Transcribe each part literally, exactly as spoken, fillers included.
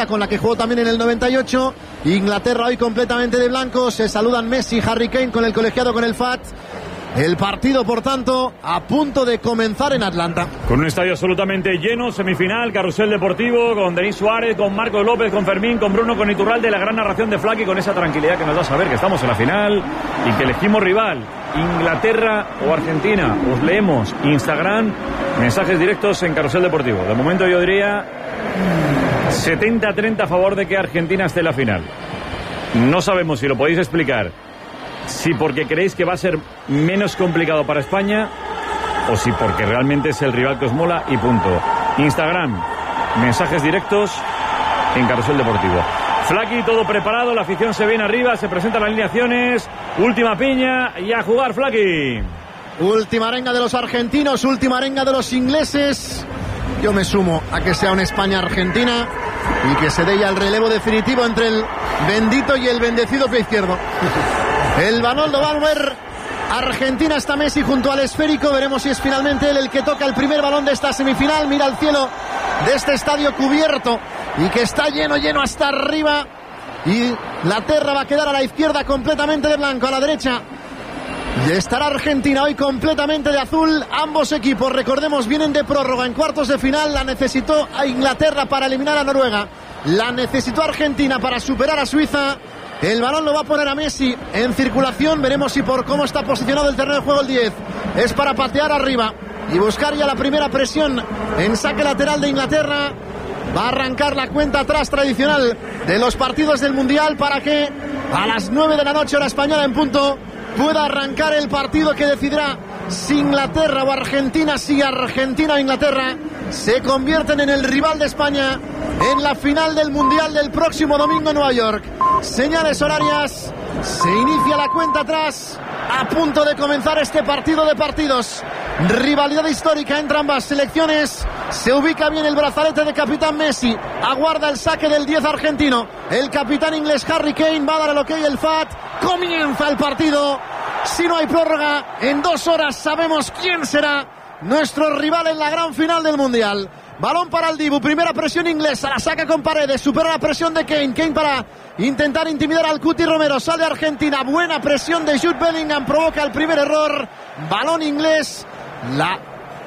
blanca con la que jugó también en el noventa y ocho. Inglaterra hoy completamente de blanco. Se saludan Messi, Harry Kane con el colegiado, con el F A T. El partido, por tanto, a punto de comenzar en Atlanta. Con un estadio absolutamente lleno, semifinal, carrusel deportivo, con Denis Suárez, con Marcos López, con Fermín, con Bruno, con Iturralde, la gran narración de Flaky, con esa tranquilidad que nos da a saber que estamos en la final y que elegimos rival, Inglaterra o Argentina. Os leemos Instagram, mensajes directos en carrusel deportivo. De momento yo diría setenta a treinta a favor de que Argentina esté en la final. No sabemos si lo podéis explicar. Si porque creéis que va a ser menos complicado para España o si porque realmente es el rival que os mola y punto. Instagram, mensajes directos en Carrusel Deportivo. Flaky, todo preparado, la afición se viene arriba, se presentan las alineaciones, última piña y a jugar, Flaky. Última arenga de los argentinos, última arenga de los ingleses. Yo me sumo a que sea una España-Argentina y que se dé ya el relevo definitivo entre el bendito y el bendecido pie izquierdo. El balón lo va a mover Argentina, está Messi junto al esférico. Veremos si es finalmente él el que toca el primer balón de esta semifinal. Mira al cielo de este estadio cubierto y que está lleno, lleno hasta arriba. Y la tierra va a quedar a la izquierda completamente de blanco, a la derecha y estará Argentina hoy completamente de azul. Ambos equipos, recordemos, vienen de prórroga en cuartos de final. La necesitó a Inglaterra para eliminar a Noruega, la necesitó Argentina para superar a Suiza. El balón lo va a poner a Messi en circulación. Veremos si por cómo está posicionado el terreno de juego el diez es para patear arriba y buscar ya la primera presión en saque lateral de Inglaterra. Va a arrancar la cuenta atrás tradicional de los partidos del Mundial para que a las nueve de la noche, hora española en punto, pueda arrancar el partido que decidirá si Inglaterra o Argentina, si Argentina o Inglaterra se convierten en el rival de España en la final del Mundial del próximo domingo en Nueva York. Señales horarias, se inicia la cuenta atrás, a punto de comenzar este partido de partidos. Rivalidad histórica entre ambas selecciones. Se ubica bien el brazalete de capitán Messi, aguarda el saque del diez argentino. El capitán inglés Harry Kane va a dar el ok el F A T. Comienza el partido. Si no hay prórroga, en dos horas sabemos quién será nuestro rival en la gran final del Mundial. Balón para el Dibu, primera presión inglesa, la saca con Paredes, supera la presión de Kane. Kane para intentar intimidar al Cuti Romero, sale Argentina, buena presión de Jude Bellingham, provoca el primer error. Balón inglés, la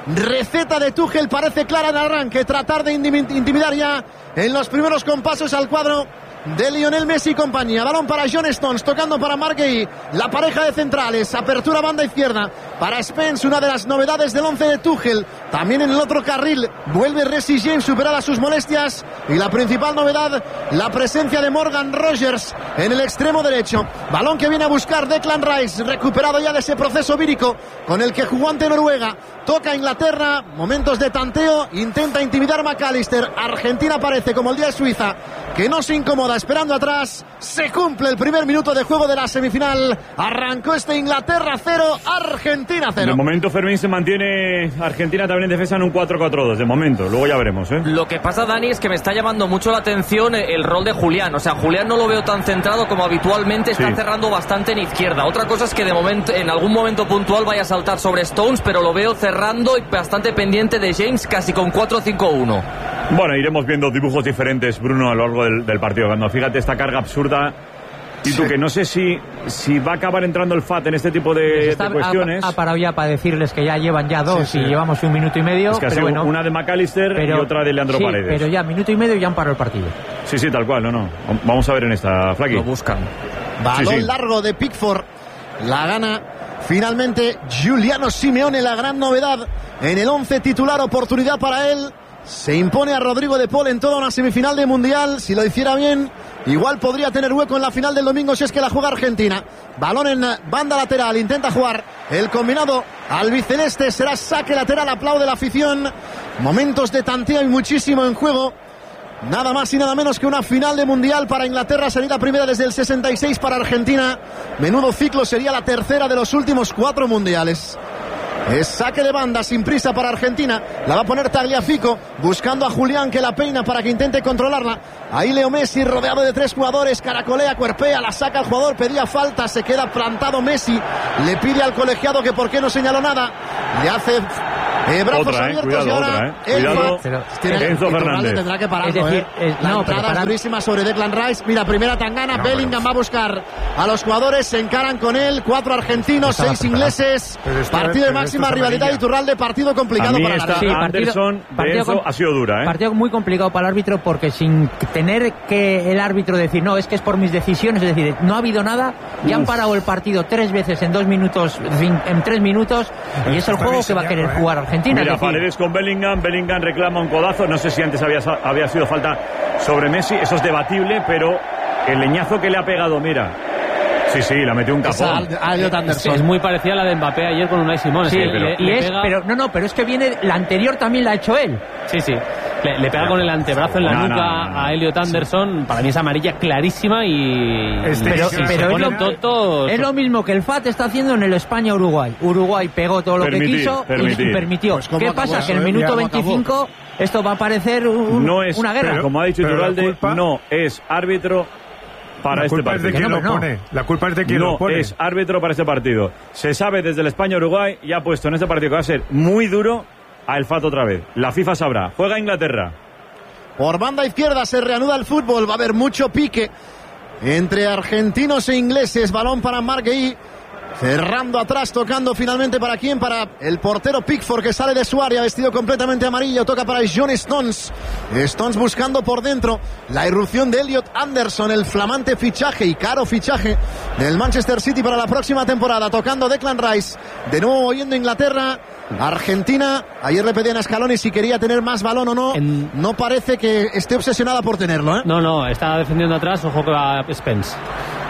receta de Tuchel parece clara en el arranque, tratar de intimidar ya en los primeros compases al cuadro de Lionel Messi y compañía. Balón para John Stones, tocando para Marc Guehi, la pareja de centrales, apertura banda izquierda para Spence, una de las novedades del once de Tuchel. También en el otro carril vuelve Reece James, superadas sus molestias, y la principal novedad, la presencia de Morgan Rogers en el extremo derecho. Balón que viene a buscar Declan Rice, recuperado ya de ese proceso vírico con el que jugó ante Noruega. Toca Inglaterra, momentos de tanteo, intenta intimidar McAllister. Argentina parece como el día de Suiza, que no se incomoda, esperando atrás. Se cumple el primer minuto de juego de la semifinal. Arrancó este Inglaterra cero, Argentina cero. De momento Fermín se mantiene Argentina también en defensa en un cuatro cuatro dos. De momento, luego ya veremos, ¿eh? Lo que pasa, Dani, es que me está llamando mucho la atención el rol de Julián. O sea, Julián no lo veo tan centrado como habitualmente. Está sí. cerrando bastante en izquierda. Otra cosa es que de momento, en algún momento puntual vaya a saltar sobre Stones, pero lo veo cerrando y bastante pendiente de James, casi con cuatro cinco uno. Bueno, iremos viendo dibujos diferentes, Bruno, a lo largo del, del partido. Cuando fíjate esta carga absurda, y tú sí. que no sé si, si va a acabar entrando el F A T en este tipo de, de cuestiones. Ha, ha parado ya para decirles que ya llevan ya dos sí, sí. y llevamos un minuto y medio. Es que ha pero sido bueno, una de McAllister pero, y otra de Leandro sí, Paredes. Pero ya minuto y medio y ya han parado el partido. Sí, sí, tal cual, no, no. Vamos a ver en esta, Flaky. Lo buscan. Balón sí, sí. largo de Pickford. La gana finalmente Giuliano Simeone, la gran novedad en el once titular, oportunidad para él. Se impone a Rodrigo de Paul en toda una semifinal de Mundial. Si lo hiciera bien, igual podría tener hueco en la final del domingo si es que la juega Argentina. Balón en banda lateral, intenta jugar el combinado albiceleste, será saque lateral, aplaude la afición. Momentos de tanteo y muchísimo en juego. Nada más y nada menos que una final de Mundial para Inglaterra. Sería la primera desde el sesenta y seis para Argentina. Menudo ciclo, sería la tercera de los últimos cuatro mundiales. Es saque de banda sin prisa para Argentina. La va a poner Tagliafico, buscando a Julián, que la peina para que intente controlarla. Ahí Leo Messi rodeado de tres jugadores, caracolea, cuerpea, la saca el jugador, pedía falta, se queda plantado Messi. Le pide al colegiado que por qué no señaló nada. Le hace Eh, brazos otra, eh, abiertos cuidado, y ahora otra, eh. Enzo, Cuidado, pero, tiene, Enzo Fernández. Tendrá que pararlo, es decir, eh. es, La no, entrada para... es durísima sobre Declan Rice. Mira, primera tangana, no, Bellingham pero... va a buscar a los jugadores, se encaran con él, cuatro argentinos, Estaba seis preparado. ingleses, está, partido de máxima rivalidad y Turralde, partido complicado a mí para esta la sí, Anderson de Enzo ha sido dura, ¿eh? Partido muy complicado para el árbitro porque sin tener que el árbitro decir, no, es que es por mis decisiones, es decir, no ha habido nada, ya han parado el partido tres veces en dos minutos, en tres minutos, y es el juego que va a querer jugar Argentina. Mira, es decir, Paredes con Bellingham, Bellingham reclama un codazo, no sé si antes había, había sido falta sobre Messi, eso es debatible, pero el leñazo que le ha pegado, mira. Sí, sí, la metió un capón. Es, es muy parecida a la de Mbappé ayer con Unai Simón. Sí, es pero, le, y le es, pega... pero no, no, pero es que viene la anterior también la ha hecho él. Sí, sí. Le, le pega no, con el antebrazo en la no, nuca no, no, a Elliot Anderson. Sí. Para mí es amarilla clarísima y. Este, pero y pero es, lo, tonto, es lo mismo que el F A T está haciendo en el España-Uruguay. Uruguay pegó todo lo permitir, que quiso permitir. y permitió. Pues ¿qué pasa? Que en el minuto veinticinco esto va a parecer un, no es, una guerra. Pero, como ha dicho Iturralde, no es árbitro para la este culpa partido. Es de quien no, lo no. pone. La culpa es de quien no lo pone. No es árbitro para este partido. Se sabe desde el España-Uruguay y ha puesto en este partido que va a ser muy duro a el F A T otra vez. La FIFA sabrá. Juega Inglaterra. Por banda izquierda se reanuda el fútbol. Va a haber mucho pique entre argentinos e ingleses. Balón para Marguerite. Cerrando atrás, tocando finalmente para quién, para el portero Pickford, que sale de su área vestido completamente amarillo, toca para John Stones. Stones buscando por dentro la irrupción de Elliot Anderson, el flamante fichaje y caro fichaje del Manchester City para la próxima temporada, tocando Declan Rice, de nuevo oyendo Inglaterra. Argentina, ayer le pedían a Scaloni si quería tener más balón o no, en... no parece que esté obsesionada por tenerlo, ¿eh? No, no, está defendiendo atrás, ojo que va Spence.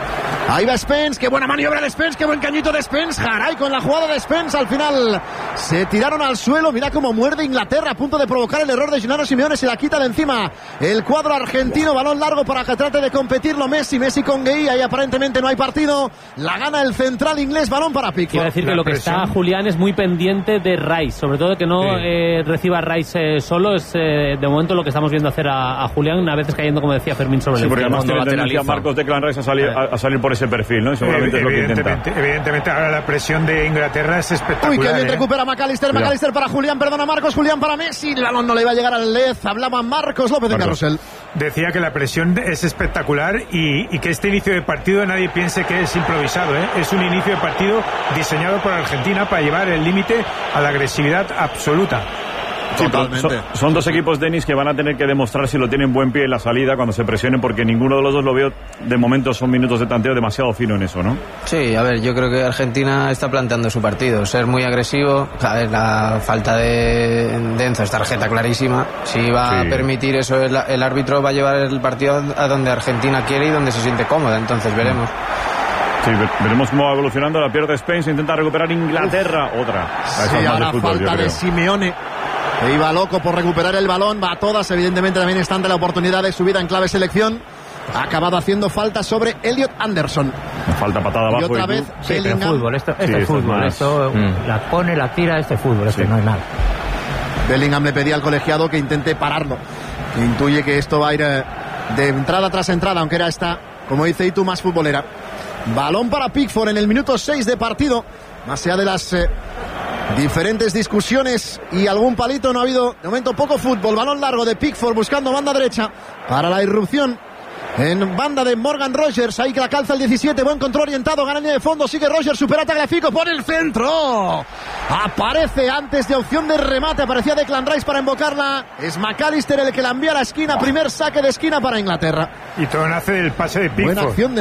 Ahí va Spence, qué buena maniobra de Spence, qué buen cañito de Spence. Garay con la jugada de Spence, al final se tiraron al suelo. Mira cómo muerde Inglaterra, a punto de provocar el error de Gennaro Simeone. Se la quita de encima el cuadro argentino, balón largo para que trate de competirlo Messi, Messi con Gueye, y aparentemente no hay partido. La gana el central inglés, balón para Pickford. Quiero decir que lo que está Julián es muy pendiente de Rice, sobre todo de que no sí. eh, reciba Rice eh, solo. Es eh, de momento lo que estamos viendo hacer a, a Julián, una vez cayendo, como decía Fermín, sobre sí, el porque además tiene tendencia Marcos Declan Rice a salir, a, a salir por ese perfil, ¿no? Y seguramente evidentemente, es lo que intenta. Evidentemente ahora la presión de Inglaterra es espectacular. Uy, que bien ¿eh? recupera McAllister, Cuidado. McAllister para Julián, perdona Marcos, Julián para Messi. El balón no le iba a llegar al Lez, hablaba Marcos López de Carrusel. Decía que la presión es espectacular y, y que este inicio de partido nadie piense que es improvisado, ¿eh? Es un inicio de partido diseñado por Argentina para llevar el límite a la agresividad absoluta. Sí, son, son dos equipos, Denis, que van a tener que demostrar si lo tienen buen pie en la salida cuando se presionen, porque ninguno de los dos lo veo, de momento son minutos de tanteo demasiado fino en eso, ¿no? Sí, a ver, yo creo que Argentina está planteando su partido, ser muy agresivo. A ver, la falta de, de Enzo es tarjeta clarísima. Si va sí. a permitir eso, el, el árbitro va a llevar el partido a donde Argentina quiere y donde se siente cómoda, entonces veremos. Sí, veremos cómo va evolucionando. La pierde Spence, intenta recuperar Inglaterra. Uf. Otra. Sí, ahora fútbol, falta de Simeone. E iba loco por recuperar el balón, va a todas, evidentemente también está ante la oportunidad de subida en clave selección. Ha acabado haciendo falta sobre Elliot Anderson. Falta patada abajo. Y otra y vez sí, pero fútbol, esto, esto sí, es fútbol, es esto mm. la pone, la tira, este fútbol, esto sí. no es nada. Bellingham le pedía al colegiado que intente pararlo, que intuye que esto va a ir eh, de entrada tras entrada, aunque era esta, como dice Itu, más futbolera. Balón para Pickford en el minuto seis de partido, más allá de las eh, diferentes discusiones y algún palito, no ha habido de momento poco fútbol. Balón largo de Pickford buscando banda derecha para la irrupción en banda de Morgan Rogers, ahí que la calza el diecisiete, buen control orientado, gana línea de fondo, sigue Rogers, supera Tagliafico, pone el centro, aparece antes de opción de remate, aparecía Declan Rice para invocarla, es McAllister el que la envía a la esquina, primer saque de esquina para Inglaterra. Y todo nace del pase de Pickford. Buena acción de...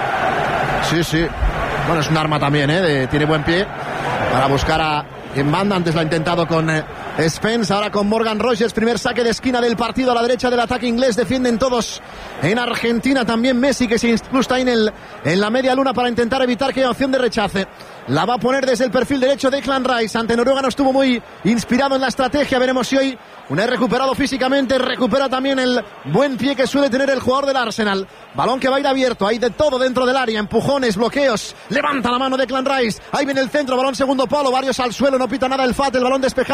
Sí, sí, bueno, es un arma también, ¿eh? De... tiene buen pie para buscar a en banda, antes lo ha intentado con eh, Spence, ahora con Morgan Rogers, primer saque de esquina del partido a la derecha del ataque inglés, defienden todos en Argentina, también Messi que se incrusta ahí en, el, en la media luna para intentar evitar que haya opción de rechace. La va a poner desde el perfil derecho Declan Rice, ante Noruega no estuvo muy inspirado en la estrategia, veremos si hoy una vez recuperado físicamente, recupera también el buen pie que suele tener el jugador del Arsenal. Balón que va a ir abierto, hay de todo dentro del área, empujones, bloqueos, levanta la mano Declan Rice, ahí viene el centro, balón segundo palo, varios al suelo, no pita nada el F A T, el balón despejado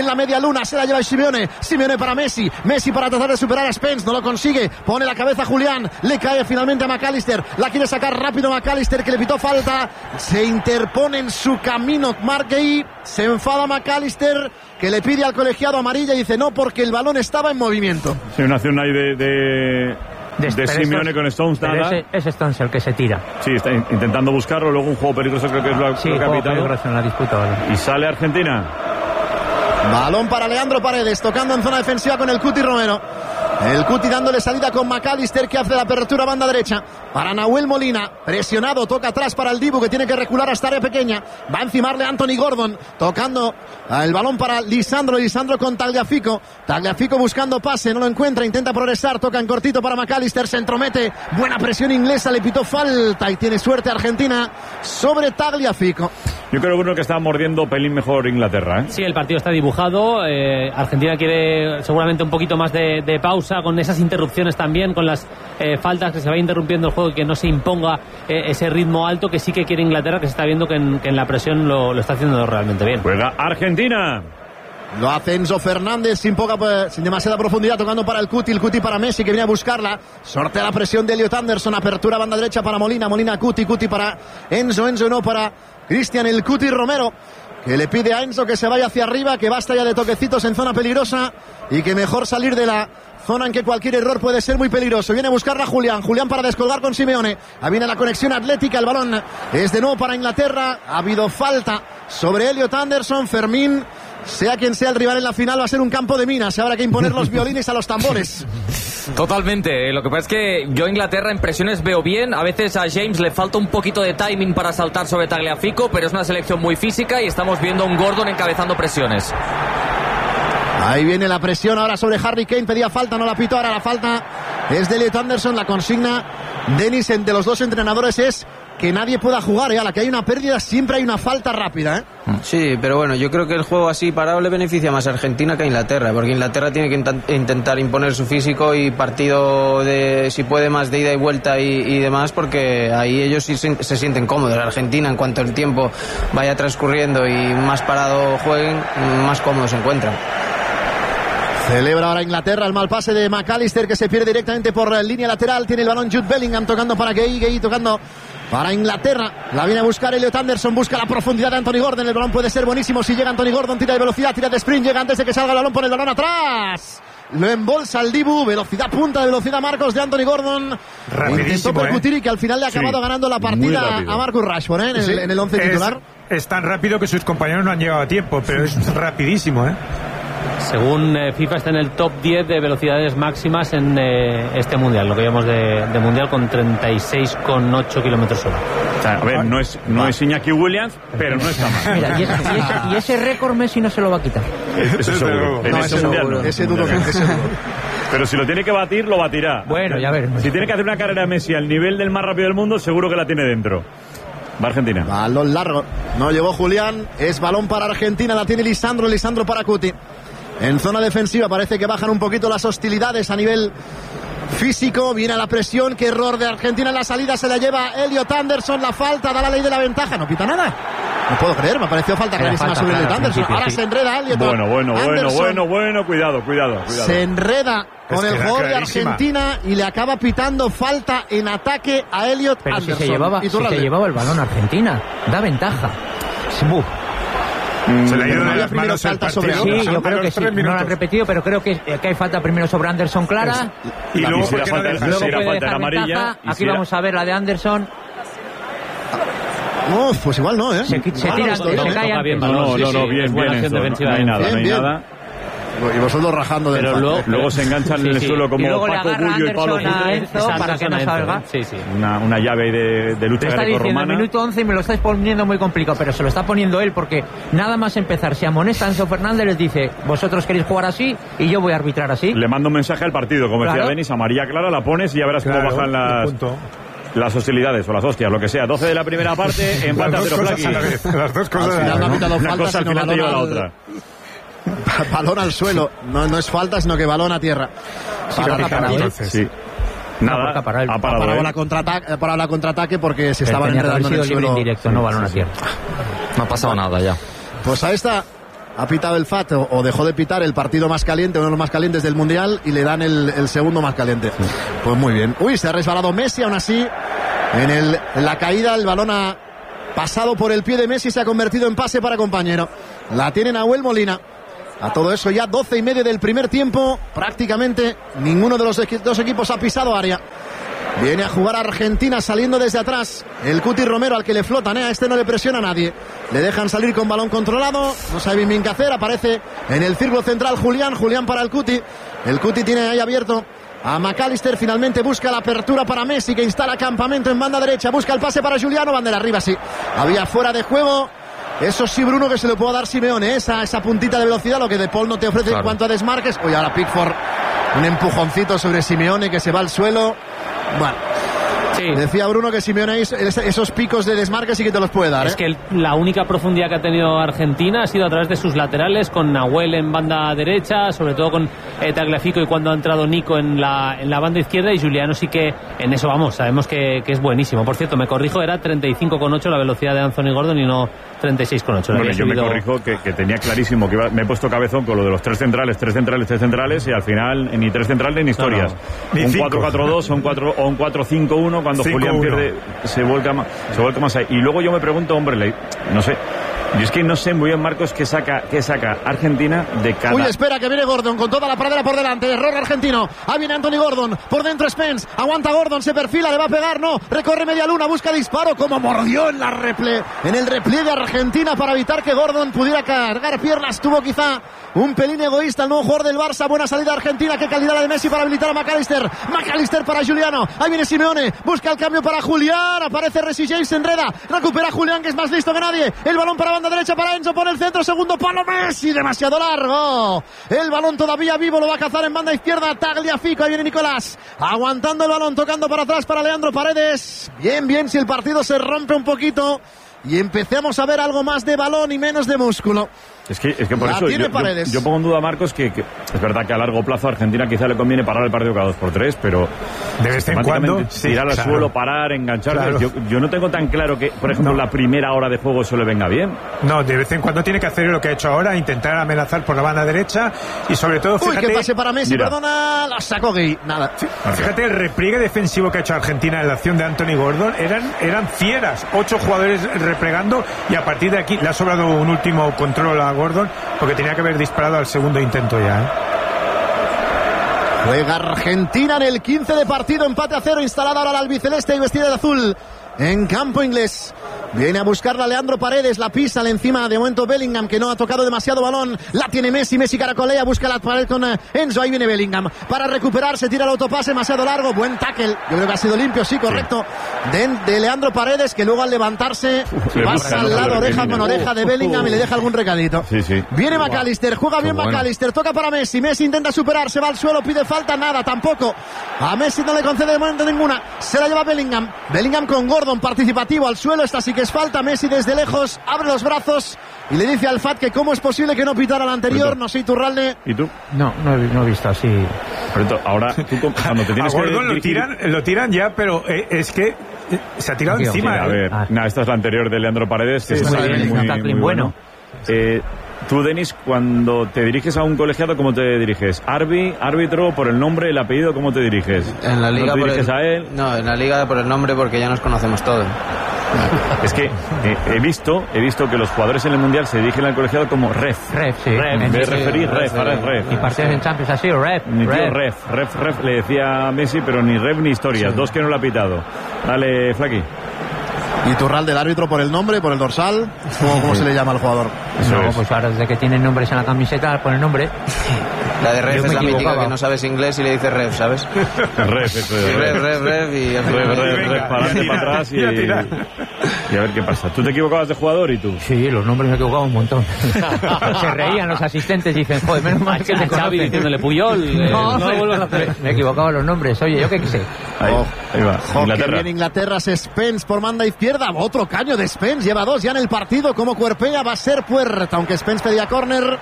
en la media luna, se la lleva Simeone, Simeone para Messi, Messi para tratar de superar a Spence, no lo consigue, pone la cabeza a Julián, le cae finalmente a McAllister, la quiere sacar rápido McAllister, que le pitó falta, se interpone en su camino Marquey, se enfada McAllister, que le pide al colegiado amarilla y dice no, porque el balón estaba en movimiento. Sí, una acción ahí de... de... De, de Simeone con Stones, nada. Ese, ese Stones el que se tira. Sí, está intentando buscarlo. Luego un juego peligroso, creo que es lo, sí, lo que juego ha pitado. peligroso en la disputa. Vale. Y sale Argentina. Balón para Leandro Paredes, tocando en zona defensiva con el Cuti Romero. El Cuti dándole salida con McAllister, que hace la apertura banda derecha. Para Nahuel Molina, presionado, toca atrás para el Dibu, que tiene que recular hasta área pequeña. Va a encimarle a Anthony Gordon, tocando el balón para Lisandro, Lisandro con Tagliafico. Tagliafico buscando pase, no lo encuentra, intenta progresar, toca en cortito para McAllister, se entromete, buena presión inglesa, le pitó falta y tiene suerte Argentina sobre Tagliafico. Yo creo que uno que está mordiendo pelín mejor Inglaterra, ¿eh? Sí, el partido está dibujado. Eh, Argentina quiere seguramente un poquito más de, de pausa, con esas interrupciones también, con las eh, faltas, que se va interrumpiendo el juego y que no se imponga eh, ese ritmo alto que sí que quiere Inglaterra, que se está viendo que en, que en la presión lo, lo está haciendo realmente bien. Juega Argentina. Lo hace Enzo Fernández sin poca, sin demasiada profundidad, tocando para el Cuti, el Cuti para Messi, que viene a buscarla. Sortea la presión de Elliot Anderson, apertura banda derecha para Molina, Molina Cuti, Cuti para Enzo, Enzo no para Cristian, el Cuti Romero, que le pide a Enzo que se vaya hacia arriba, que basta ya de toquecitos en zona peligrosa y que mejor salir de la zona en que cualquier error puede ser muy peligroso. Viene a buscarla Julián, Julián para descolgar con Simeone. Ahí viene la conexión atlética, el balón es de nuevo para Inglaterra. Ha habido falta sobre Elliot Anderson. Fermín, sea quien sea el rival en la final, va a ser un campo de minas. Ahora hay que imponer los violines a los tambores. Totalmente. Lo que pasa es que yo Inglaterra en presiones veo bien. A veces a James le falta un poquito de timing para saltar sobre Tagliafico, pero es una selección muy física y estamos viendo a un Gordon encabezando presiones. Ahí viene la presión ahora sobre Harry Kane. Pedía falta, no la pitó. Ahora la falta es de Elliot Anderson. La consigna, Denis, de los dos entrenadores es que nadie pueda jugar, ¿eh? A la que hay una pérdida siempre hay una falta rápida, ¿eh? Sí, pero bueno, yo creo que el juego así parado le beneficia más a Argentina que a Inglaterra, porque Inglaterra tiene que intent- intentar imponer su físico y partido de, si puede, más de ida y vuelta y, y demás, porque ahí ellos sí se, se sienten cómodos. Argentina, en cuanto el tiempo vaya transcurriendo y más parado jueguen, más cómodos se encuentran. Celebra ahora Inglaterra el mal pase de McAllister, que se pierde directamente por la línea lateral. Tiene el balón Jude Bellingham tocando para Gay, Gay tocando para Inglaterra. La viene a buscar Elliot Anderson, busca la profundidad de Anthony Gordon. El balón puede ser buenísimo si llega Anthony Gordon, tira de velocidad, tira de sprint, llega antes de que salga el balón, pone el balón atrás. Lo embolsa el Dibu, velocidad punta de velocidad Marcos de Anthony Gordon. Intentó percutir, ¿eh? Y que al final le ha acabado sí, ganando la partida a Marcus Rashford, ¿eh? En, sí, el, en el once titular. Es tan rápido que sus compañeros no han llegado a tiempo, pero es rapidísimo, ¿eh? Según eh, FIFA está en el top diez de velocidades máximas en eh, este mundial, lo que llamamos de, de mundial, con treinta y seis coma ocho kilómetros hora. O sea, a ver, no es, no es Iñaki Williams, pero no está mal. Mira, y, ese, y, ese, y ese récord Messi no se lo va a quitar. Eso seguro. En no, ese ese mundial seguro, no. Ese dudo que ese dudo. Pero si lo tiene que batir, lo batirá. Bueno, ya ver. Si tiene que hacer una carrera Messi al nivel del más rápido del mundo, seguro que la tiene dentro. Va Argentina. Balón largo. No llegó Julián. Es balón para Argentina. La tiene Lisandro. Lisandro para Cuti. En zona defensiva parece que bajan un poquito las hostilidades a nivel físico. Viene a la presión. Qué error de Argentina en la salida. Se la lleva Elliot Anderson. La falta. Da la ley de la ventaja. No pita nada. No puedo creer. Me ha parecido falta clarísima sobre Elliot Anderson. Ahora sí se enreda Elliot Bueno, bueno, bueno, Anderson. bueno, bueno. Cuidado, cuidado, cuidado. Se enreda con es el jugador de Argentina y le acaba pitando falta en ataque a Elliot Pero Anderson. si se llevaba, si se llevaba el balón Argentina. Da ventaja. Buf. Se le ha ido no de había las manos el falta sobre partido. Sí, yo creo que sí. No lo minutos. han repetido, pero creo que, que hay falta primero sobre Anderson clara. Y luego, si ¿por la qué no falta, dejas? Luego si la puede falta en dejar amarilla. ventaja. Y Aquí si la- vamos a ver la de Anderson. Uf, pues igual no, ¿eh? Se, se Igual tira, no, se no, no, cae toca bien antes. balón. No, Sí, no, sí, no, bien, es buena bien acción eso. defensiva. No hay nada, Bien, no hay bien. nada. Y vosotros rajando del Pero falta. luego, Luego se enganchan en Sí, el sí. suelo Y como luego le Paco agarra Bullo y Pablo Anderson a Fútbol. Enzo Esa para que no Anderson salga. entra. Sí, sí. Una, una llave ahí de, de lucha Te está diciendo grecorromana. minuto once y me lo estáis poniendo muy complicado, pero se lo está poniendo él porque nada más empezar se amonesta Enzo Fernández, les dice, vosotros queréis jugar así y yo voy a arbitrar así. Le mando un mensaje al partido, como decía Claro. Denis, a María Clara la pones y ya verás Claro, cómo bajan y las, punto. las hostilidades o las hostias, lo que sea. doce de la primera parte, empata, Las dos pero cosas Flaqui. a la vez. Las dos cosas Al a final la no ha vez. pitado Una falta, cosa al sino final te lleva a la balón otra. al- balón al suelo. No, no es falta, sino que balón a tierra. Sí, Para lo ha Rafa parado, Martínez. ¿eh? Sí. Una Nada, porca para él. ha Ha parado. parado ¿eh? la contraataque, ha parado la contraataque porque se Pero estaban tenía que haber enredando en sido el libre suelo. indirecto, no balón a tierra. No ha pasado nada ya. Pues a esta ha pitado el F A T o, o dejó de pitar el partido más caliente, uno de los más calientes del Mundial, y le dan el, el segundo más caliente. Sí. Pues muy bien. Uy, se ha resbalado Messi, aún así, en, el, en la caída el balón ha pasado por el pie de Messi, se ha convertido en pase para compañero. La tiene Nahuel Molina. A todo eso ya doce y medio del primer tiempo, prácticamente ninguno de los equ- dos equipos ha pisado área. Viene a jugar Argentina saliendo desde atrás. El Cuti Romero al que le flotan, ¿eh? A este no le presiona a nadie. Le dejan salir con balón controlado. No sabe bien bien qué hacer. Aparece en el círculo central Julián. Julián para el Cuti. El Cuti tiene ahí abierto a McAllister. Finalmente busca la apertura para Messi, que instala campamento en banda derecha. Busca el pase para Giuliano. Bandera arriba, sí. Había fuera de juego. Eso sí, Bruno, que se lo puede dar Simeone. Esa, esa puntita de velocidad, lo que De Paul no te ofrece, claro, en cuanto a desmarques. Oye, ahora Pickford, un empujoncito sobre Simeone que se va al suelo. Bueno, sí. Decía Bruno que Simeone esos picos de desmarque sí que te los puede dar. Es ¿eh? que el, la única profundidad que ha tenido Argentina ha sido a través de sus laterales, con Nahuel en banda derecha, sobre todo con eh, Tagliafico, y cuando ha entrado Nico en la, en la banda izquierda, y Giuliano sí que en eso vamos, sabemos que, que es buenísimo. Por cierto, me corrijo, era treinta y cinco coma ocho la velocidad de Anthony Gordon y no treinta y seis coma ocho. Bueno, yo subido... me corrijo que, que tenía clarísimo que iba, me he puesto cabezón con lo de los tres centrales, tres centrales, tres centrales, y al final ni tres centrales ni historias. No, no. Un cuatro cuatro dos o un cuatro cinco uno cuando cinco, Julián pierde, se vuelca, más, se vuelca más ahí. Y luego yo me pregunto, hombre, no sé, yo es que no sé muy bien, Marcos, qué saca, qué saca Argentina de cada... Uy, espera, que viene Gordon con toda la pradera por delante. Error argentino. Ahí viene Anthony Gordon. Por dentro Spence. Aguanta Gordon, se perfila, le va a pegar, no. Recorre media luna, busca disparo. Como mordió en la reple... en el repliegue Argentina para evitar que Gordon pudiera cargar piernas. Tuvo quizá un pelín egoísta el nuevo jugador del Barça. Buena salida Argentina. Qué calidad la de Messi para habilitar a McAllister. McAllister para Giuliano. Ahí viene Simeone. Busca el cambio para Julián. Aparece Reece James, se enreda. Recupera Julián, que es más listo que nadie. El balón para banda derecha para Enzo. Pone el centro, segundo palo, Messi, demasiado largo. El balón todavía vivo, lo va a cazar en banda izquierda Tagliafico. Ahí viene Nicolás, aguantando el balón, tocando para atrás para Leandro Paredes. Bien, bien, si el partido se rompe un poquito y empecemos a ver algo más de balón y menos de músculo. Es que, es que por la eso yo, yo, yo pongo en duda, Marcos, que, que es verdad que a largo plazo a Argentina quizá le conviene parar el partido cada dos por tres, pero de vez en cuando tirar sí, al claro. suelo, parar, enganchar. Claro. Yo, yo no tengo tan claro que, por ejemplo, no. la primera hora de juego eso le venga bien. No, de vez en cuando tiene que hacer lo que ha hecho ahora, intentar amenazar por la banda derecha y sobre todo, fíjate... Uy, que pase para Messi, Mira. perdona, la sacó Gay, nada. Sí, fíjate, el repliegue defensivo que ha hecho Argentina en la acción de Anthony Gordon, eran, eran fieras, ocho jugadores replegando, y a partir de aquí le ha sobrado un último control a Gordon, porque tenía que haber disparado al segundo intento ya, ¿eh? Juega Argentina en el quince de partido, empate a cero, instalada ahora la albiceleste y vestida de azul en campo inglés. Viene a buscarla Leandro Paredes, la pisa, le encima de momento Bellingham, que no ha tocado demasiado balón. La tiene Messi, Messi caracolea, busca la pared con Enzo, ahí viene Bellingham para recuperar, se tira el autopase demasiado largo, buen tackle, yo creo que ha sido limpio, sí, correcto, sí. De, de Leandro Paredes, que luego al levantarse Uf, pasa al lado, oreja con oreja de Bellingham y le deja algún recadito. Sí, sí. Viene McAllister, juega bien bueno. McAllister, toca para Messi, Messi intenta superar, se va al suelo, pide falta, nada, tampoco. A Messi no le concede de momento ninguna, se la lleva Bellingham, Bellingham con Gordon, participativo al suelo, esta sí que es falta. Messi desde lejos abre los brazos y le dice al F A T que cómo es posible que no pitara la anterior. No sé, Iturralde. ¿Y tú? No, no he, no he visto así. Pero ahora tú cuando te tienes a Gordon que lo tiran, lo tiran ya, pero eh, es que eh, se ha tirado Aquí, encima. Sí, a ver, ah. nada, esta es la anterior de Leandro Paredes, que sí, es muy, bien, muy, muy, muy bueno. Eh, Tú, Denis, cuando te diriges a un colegiado, ¿cómo te diriges? ¿Arbi, árbitro, por el nombre, el apellido, cómo te diriges? En la liga ¿No te diriges por el, a él? No, en la liga por el nombre, porque ya nos conocemos todos. Es que eh, he visto he visto que los jugadores en el Mundial se dirigen al colegiado como ref. Ref, sí. Ref, en vez de referir, ref, ref, ref. Y partidos en Champions así, ref. Mi tío, ref, ref, ref, le decía a Messi, pero ni ref ni historias. Sí. Dos que no lo ha pitado. Dale, Flaqui. Iturralde, del árbitro, por el nombre, por el dorsal. ¿Cómo, cómo se le llama al jugador? Eso no, es. Pues ahora desde que tienen nombres en la camiseta, pon el nombre. La de ref es la mítica, que no sabes inglés y le dices ref, ¿sabes? Ref, eso es. Ref, ref, ref y... Ref, ref, ref, para adelante, para atrás y... Y a ver qué pasa. ¿Tú te equivocabas de jugador y tú? Sí, los nombres me he equivocado un montón. Se reían los asistentes y dicen, joder, menos mal que te Xavi diciéndole Puyol. Eh, no, no, no a hacer. Me he equivocado los nombres. Oye, ¿yo qué quise? Ahí, oh, ahí va. Oh, Inglaterra. Bien Inglaterra, Spence por banda izquierda. Otro caño de Spence. Lleva dos ya en el partido. Como cuerpea va a ser Puerta. Aunque Spence pedía córner.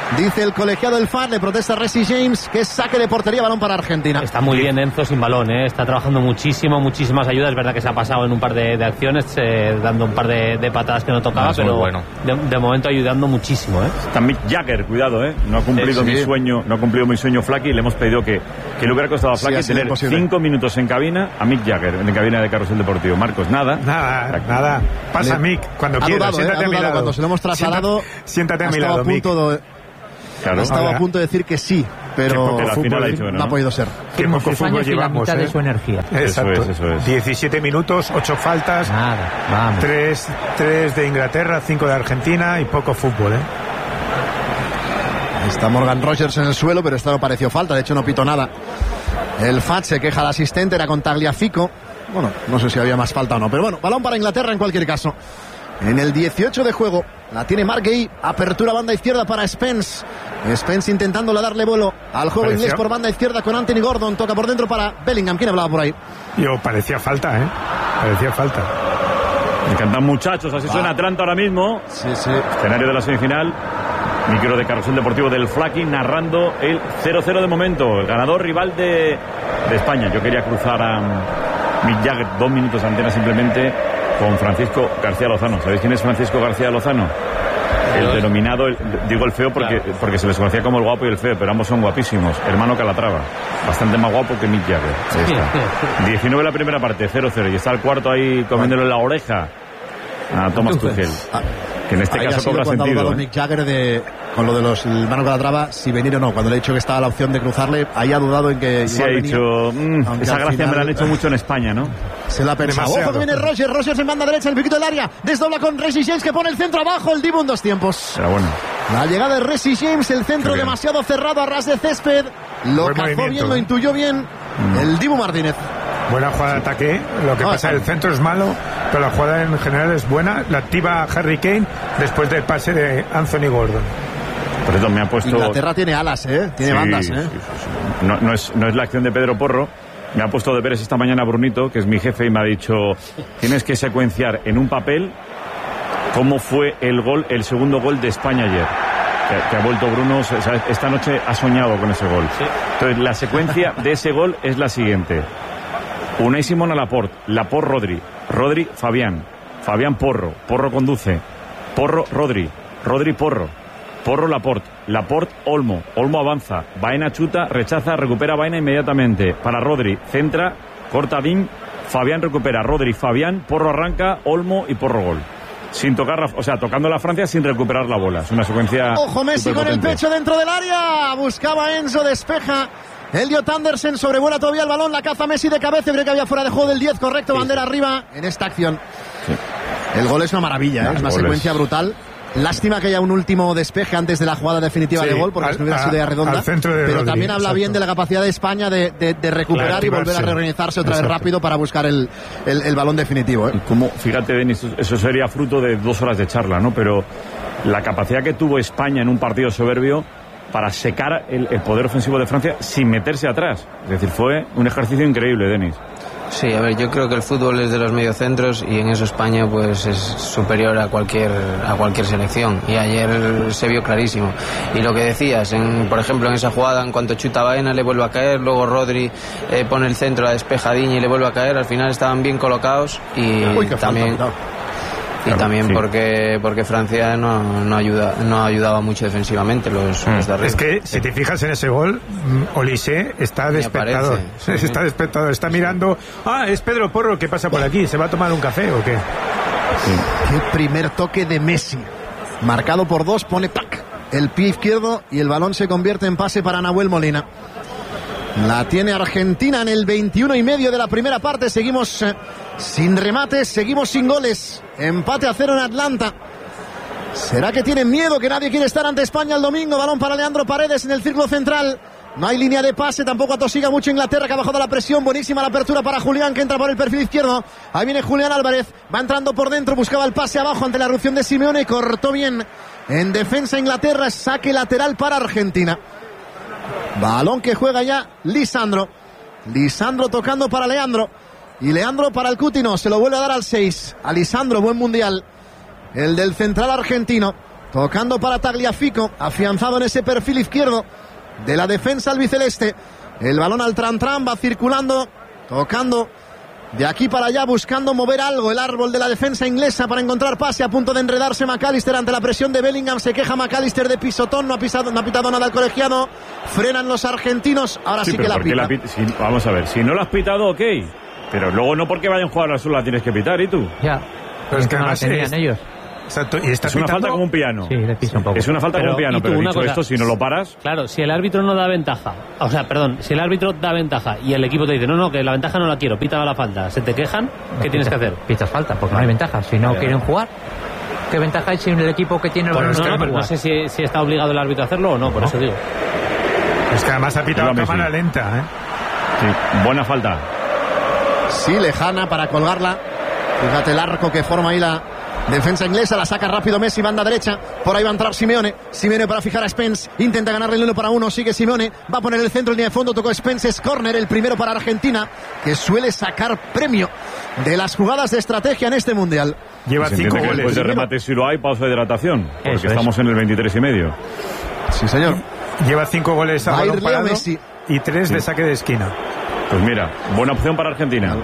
Dice el colegiado del F A R, le protesta Reece James, que es saque de portería, balón para Argentina. Está muy bien Enzo sin balón, ¿eh? Está trabajando muchísimo, muchísimas ayudas. Es verdad que se ha pasado en un par de, de acciones, eh, dando un par de, de patadas que no tocaba, no, pero bueno. de, de momento ayudando muchísimo, ¿eh? Está Mick Jagger, cuidado, ¿eh? No ha cumplido sí, sí. mi sueño, no ha cumplido mi sueño Flaky, y le hemos pedido que, que le hubiera costado a Flaky sí, tener imposible. cinco minutos en cabina a Mick Jagger, en cabina de Carrusel Deportivo. Marcos, nada. Nada, Flaky. nada. Pasa le... Mick cuando ha quieras, dudado, siéntate eh, a mi lado. Cuando se lo hemos trasladado, siéntate, siéntate a mi lado, Mick. Claro. Estaba Ahora, a punto de decir que sí, pero al final ha dicho, ¿no? no ha podido ser. Qué poco fútbol llevamos, la mitad ¿eh? de su energía. Exacto. Eso es, eso es. diecisiete minutos, ocho faltas, Nada, vamos. tres de Inglaterra, cinco de Argentina y poco fútbol, ¿eh? Está Morgan Rogers en el suelo, pero esta no pareció falta, de hecho no pitó nada. El F A T se queja al asistente, era con Tagliafico. Bueno, no sé si había más falta o no, pero bueno, balón para Inglaterra en cualquier caso. En el dieciocho de juego la tiene Mark Gay, apertura banda izquierda para Spence. Spence intentándola darle vuelo al juego parecía... inglés por banda izquierda con Anthony Gordon, toca por dentro para Bellingham. ¿Quién hablaba por ahí? Yo, parecía falta, ¿eh? Parecía falta. Me encantan, muchachos, así ah. suena Atlanta ahora mismo. Sí, sí. Escenario de la semifinal. Micro de Carrusel Deportivo del Flaky narrando el cero cero de momento. El ganador rival de, de España. Yo quería cruzar a Mick Jagger dos minutos de antena simplemente con Francisco García Lozano. ¿Sabéis quién es Francisco García Lozano? El denominado, el, digo el feo porque, claro. porque se les conocía como el guapo y el feo, pero ambos son guapísimos. Hermano Calatrava, bastante más guapo que Mick Jagger. Ahí está. diecinueve la primera parte, cero cero. Y está el cuarto ahí comiéndole la oreja a Thomas Tuchel. Que en este ahí caso cobra cuando sentido. Ha ¿eh? Mick Jagger de, con lo de los hermano Calatrava, si venir o no. Cuando le he dicho que estaba la opción de cruzarle, ahí ha dudado en que. Sí, ha dicho. Mmm, esa gracia final, me la han hecho mucho en España, ¿no? Se la ha pensado. Ojo que viene Rogers. Rogers en banda derecha, el piquito del área. Desdobla con Reece James que pone el centro abajo. El Dibu en dos tiempos. Pero bueno. La llegada de Reece James, el centro demasiado cerrado a ras de césped. Lo Buen cazó bien, ¿eh? Lo intuyó bien. Mm. El Dibu Martínez. Buena jugada de ataque. Lo que ah, pasa es que el centro es malo, pero la jugada en general es buena. La activa Harry Kane después del pase de Anthony Gordon. Por eso me ha puesto. Inglaterra tiene alas, ¿eh? Tiene sí, bandas, ¿eh? Sí, sí, sí. No, no, es, no es la acción de Pedro Porro. Me ha puesto deberes esta mañana Brunito, que es mi jefe, y me ha dicho: tienes que secuenciar en un papel cómo fue el gol, el segundo gol de España ayer. Que, que ha vuelto Bruno, ¿sabes? Esta noche ha soñado con ese gol. Sí. Entonces, la secuencia de ese gol es la siguiente: Unai Simón a Laporte, Laporte Rodri, Rodri Fabián, Fabián Porro, Porro conduce, Porro Rodri, Rodri Porro, Porro Laporte, Laporte Olmo, Olmo avanza, Baena chuta, rechaza, recupera Baena inmediatamente para Rodri, centra, corta Dean, Fabián recupera, Rodri, Fabián, Porro arranca, Olmo y Porro gol. Sin tocar, o sea, tocando la Francia sin recuperar la bola. Es una secuencia. Ojo Messi con el pecho dentro del área, buscaba Enzo, despeja. Elliot Anderson sobrevuela todavía el balón, la caza Messi de cabeza, creo que había fuera de juego del diez, correcto, sí, bandera sí. arriba en esta acción. Sí. El gol es una maravilla, ¿eh? Es una secuencia es... brutal. Lástima que haya un último despeje antes de la jugada definitiva sí, de gol, porque al, si no hubiera sido idea redonda. Pero Rodri, también habla exacto. bien de la capacidad de España de, de, de recuperar claro, y volver a reorganizarse otra exacto. vez rápido para buscar el, el, el balón definitivo. ¿eh? Como, fíjate, Denis, eso sería fruto de dos horas de charla, ¿no? Pero la capacidad que tuvo España en un partido soberbio para secar el, el poder ofensivo de Francia sin meterse atrás. Es decir, fue un ejercicio increíble, Denis. Sí, a ver, yo creo que el fútbol es de los mediocentros y en eso España pues es superior a cualquier a cualquier selección, y ayer se vio clarísimo. Y lo que decías, en, por ejemplo en esa jugada, en cuanto chuta Baena le vuelve a caer, luego Rodri eh, pone el centro, la despeja a Digne y le vuelve a caer, al final estaban bien colocados y Uy, también falta, y claro, también sí. porque porque Francia no, no ayuda no ayudaba mucho defensivamente los, mm. los de arriba. Es que si te fijas en ese gol, Olise está despectado, está despectado, está mirando, ah, es Pedro Porro que pasa por aquí, ¿se va a tomar un café o qué? Sí. Qué primer toque de Messi, marcado por dos, pone ¡pac! El pie izquierdo y el balón se convierte en pase para Nahuel Molina. La tiene Argentina en el veintiuno y medio de la primera parte. Seguimos eh, sin remates, seguimos sin goles. Empate a cero en Atlanta. ¿Será que tienen miedo, que nadie quiere estar ante España el domingo? Balón para Leandro Paredes en el círculo central. No hay línea de pase, tampoco atosiga mucho Inglaterra, que ha bajado la presión. Buenísima la apertura para Julián, que entra por el perfil izquierdo. Ahí viene Julián Álvarez, va entrando por dentro, buscaba el pase abajo ante la erupción de Simeone, cortó bien en defensa Inglaterra. Saque lateral para Argentina. Balón que juega ya Lisandro. Lisandro tocando para Leandro. Y Leandro para el Cutino. Se lo vuelve a dar al seis. A Lisandro, buen mundial. El del central argentino. tocando para Tagliafico, afianzado en ese perfil izquierdo de la defensa albiceleste. El balón al tran tran, va circulando, tocando de aquí para allá, buscando mover algo el árbol de la defensa inglesa para encontrar pase. A punto de enredarse McAllister ante la presión de Bellingham. Se queja McAllister de pisotón, no ha, pisado, no ha pitado nada al colegiado. Frenan los argentinos, ahora sí, sí que la pita. La pita si, vamos a ver, si no la has pitado, ok, pero luego no porque vayan a jugar al sur la tienes que pitar, ¿y tú? Ya, pero es que no la tenían ellos. Exacto, y está es una falta como un piano. Sí, le pisa un poco. Es una falta pero, como un piano, tú, pero dicho cosa, esto, si no lo paras... Claro, si el árbitro no da ventaja, o sea, perdón, si el árbitro da ventaja y el equipo te dice, no, no, que la ventaja no la quiero, pita la falta, ¿se te quejan? ¿Qué no, tienes pita, que hacer? Pitas falta, porque no hay ventaja. Si no vale, quieren vale. jugar, ¿qué ventaja hay si el equipo que tiene el balón no, no, no, pero no sé si, si está obligado el árbitro a hacerlo o no, por no. eso digo. Es que además ha pitado a cámara lenta, ¿eh? Sí, buena falta. Sí, lejana para colgarla. Fíjate el arco que forma ahí la defensa inglesa, la saca rápido Messi, banda derecha, por ahí va a entrar Simeone, Simeone para fijar a Spence, intenta ganarle el uno para uno, sigue Simeone, va a poner el centro en línea de fondo, tocó Spence, es córner, el primero para Argentina, que suele sacar premio de las jugadas de estrategia en este Mundial. Lleva Se cinco goles. Después de remate si lo hay, pausa de hidratación, porque Eso estamos es. en el veintitrés y medio. Sí, señor. Lleva cinco goles a Va a ir balón Leo parado Messi. y tres Sí. de saque de esquina. Pues mira, buena opción para Argentina.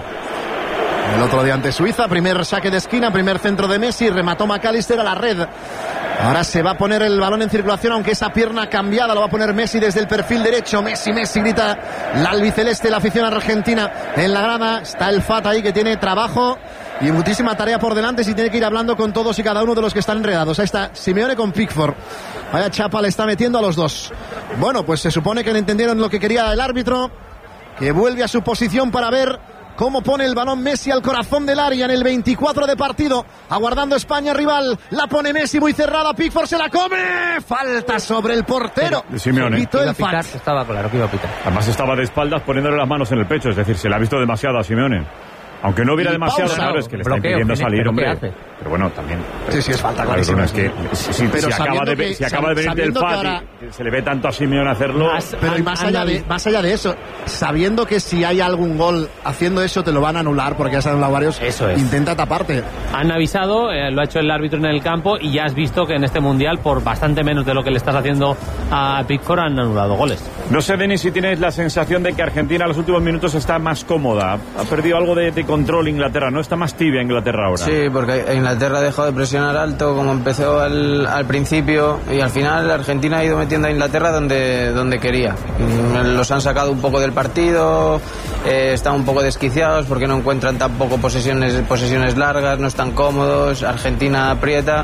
El otro día ante Suiza, primer saque de esquina, primer centro de Messi, remató McAllister a la red. Ahora se va a poner el balón en circulación, aunque esa pierna cambiada lo va a poner Messi desde el perfil derecho. Messi, Messi, grita la albiceleste, la afición argentina en la grada. Está el Fat ahí que tiene trabajo y muchísima tarea por delante si tiene que ir hablando con todos y cada uno de los que están enredados. Ahí está Simeone con Pickford. Vaya chapa le está metiendo a los dos. Bueno, pues se supone que no entendieron lo que quería el árbitro, que vuelve a su posición para ver cómo pone el balón Messi al corazón del área en el veinticuatro de partido, aguardando España rival, la pone Messi muy cerrada, Pickford se la come, falta sobre el portero. De Simeone. Pitó Iba el a pitar, Fat. estaba claro que iba a pitar. Además estaba de espaldas poniéndole las manos en el pecho, es decir, se le ha visto demasiado a Simeone. Aunque no hubiera Y demasiado, pausa. claro, es que le está Bloqueo, impidiendo ¿qué- salir, pero hombre. qué hace? Pero bueno, también. Sí, sí, es falta Claro, clarísima. no, es que si, si- Pero si acaba sabiendo de, que- si acaba de venir del sabiendo que Fat ahora- y se le ve tanto a Simeone hacerlo. Has- Pero y han- más han allá, de, avis- más allá de eso, sabiendo que si hay algún gol haciendo eso te lo van a anular porque ya se han anulado varios, Eso es. intenta taparte. Han avisado, eh, lo ha hecho el árbitro en el campo y ya has visto que en este Mundial, por bastante menos de lo que le estás haciendo a Pickford, han anulado goles. No sé, Denis, si tienes la sensación de que Argentina en los últimos minutos está más cómoda. Ha perdido algo de, de control Inglaterra, ¿no? Está más tibia Inglaterra ahora. Sí, porque Inglaterra ha dejado de presionar alto como empezó al, al principio y al final Argentina ha ido metiendo a Inglaterra donde, donde quería. Mm, Los han sacado un poco del partido, eh, están un poco desquiciados porque no encuentran tampoco posesiones, posesiones largas, no están cómodos, Argentina aprieta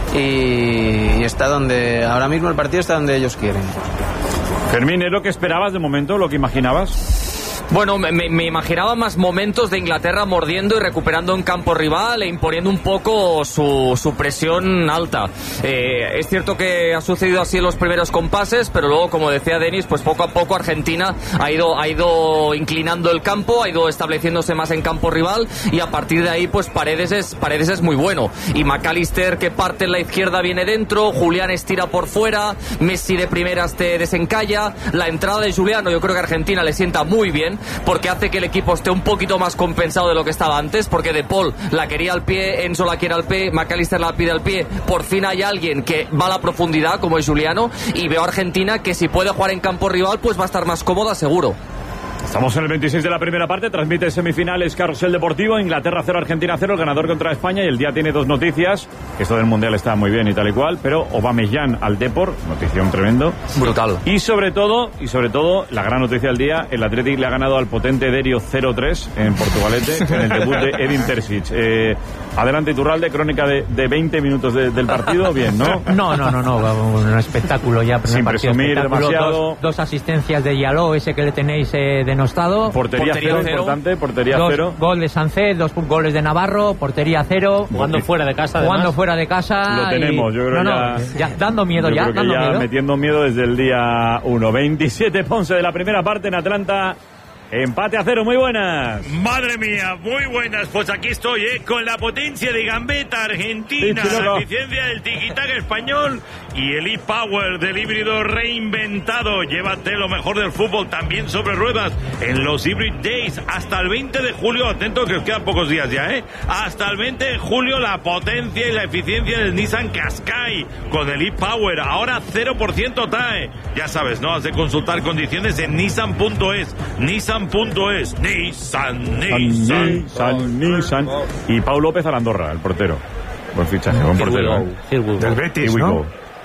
y, y está donde, ahora mismo el partido está donde ellos quieren. Fermín, ¿es lo que esperabas de momento, lo que imaginabas? Bueno, me, me imaginaba más momentos de Inglaterra mordiendo y recuperando en campo rival e imponiendo un poco su, su presión alta. Eh, es cierto que ha sucedido así en los primeros compases, pero luego, como decía Denis, pues poco a poco Argentina ha ido, ha ido inclinando el campo, ha ido estableciéndose más en campo rival y a partir de ahí, pues Paredes es, Paredes es muy bueno. Y McAllister, que parte en la izquierda, viene dentro, Julián estira por fuera, Messi de primeras te desencalla, la entrada de Juliano yo creo que a Argentina le sienta muy bien, porque hace que el equipo esté un poquito más compensado de lo que estaba antes, porque De Paul la quería al pie, Enzo la quiere al pie, McAllister la pide al pie, por fin hay alguien que va a la profundidad como es Juliano, y veo a Argentina que si puede jugar en campo rival pues va a estar más cómoda seguro. Estamos en el veintiséis de la primera parte, transmite semifinales Carrusel Deportivo, Inglaterra cero, Argentina cero, el ganador contra España, y el día tiene dos noticias, que esto del Mundial está muy bien y tal y cual, pero Aubameyang al Depor, notición tremendo. Brutal. Y sobre todo, y sobre todo, la gran noticia del día, el Athletic le ha ganado al potente Derio cero tres en Portugalete, en el debut de Edin Terzic. Eh, adelante, Iturralde, crónica de, de veinte minutos de, del partido, bien, ¿no? No, no, no, no, un espectáculo ya. Sin partido, presumir espectáculo, demasiado. Dos, dos asistencias de Yaló, ese que le tenéis eh, denostado. Portería, Portería cero, cero. importante, portería Dos cero. gol de Sánchez, dos goles de Navarro, portería cero. Jugando fuera de casa, Jugando además. fuera de casa. Lo tenemos, y- yo creo no, ya, no, ya dando miedo yo ya, creo que dando ya miedo. metiendo miedo desde el día uno. veintisiete Ponce de la primera parte en Atlanta. Empate a cero, muy buenas. Madre mía, muy buenas. Pues aquí estoy, ¿eh? Con la potencia de Gambetta Argentina, Sí, sí, la loco. eficiencia del tiquitaca español y el e-Power del híbrido reinventado. Llévate lo mejor del fútbol también sobre ruedas en los Hybrid Days hasta el veinte de julio. Atento que os quedan pocos días ya, ¿eh? Hasta el veinte de julio la potencia y la eficiencia del Nissan Qashqai con el e-Power. Ahora cero por ciento T A E. Ya sabes, ¿no? Has de consultar condiciones en nissan punto es. Nissan punto es. Nissan, Nissan. Nissan, Nissan. Y Pau López a la Andorra, el portero. Buen fichaje, buen portero. ¿eh? Del Betis, ¿no?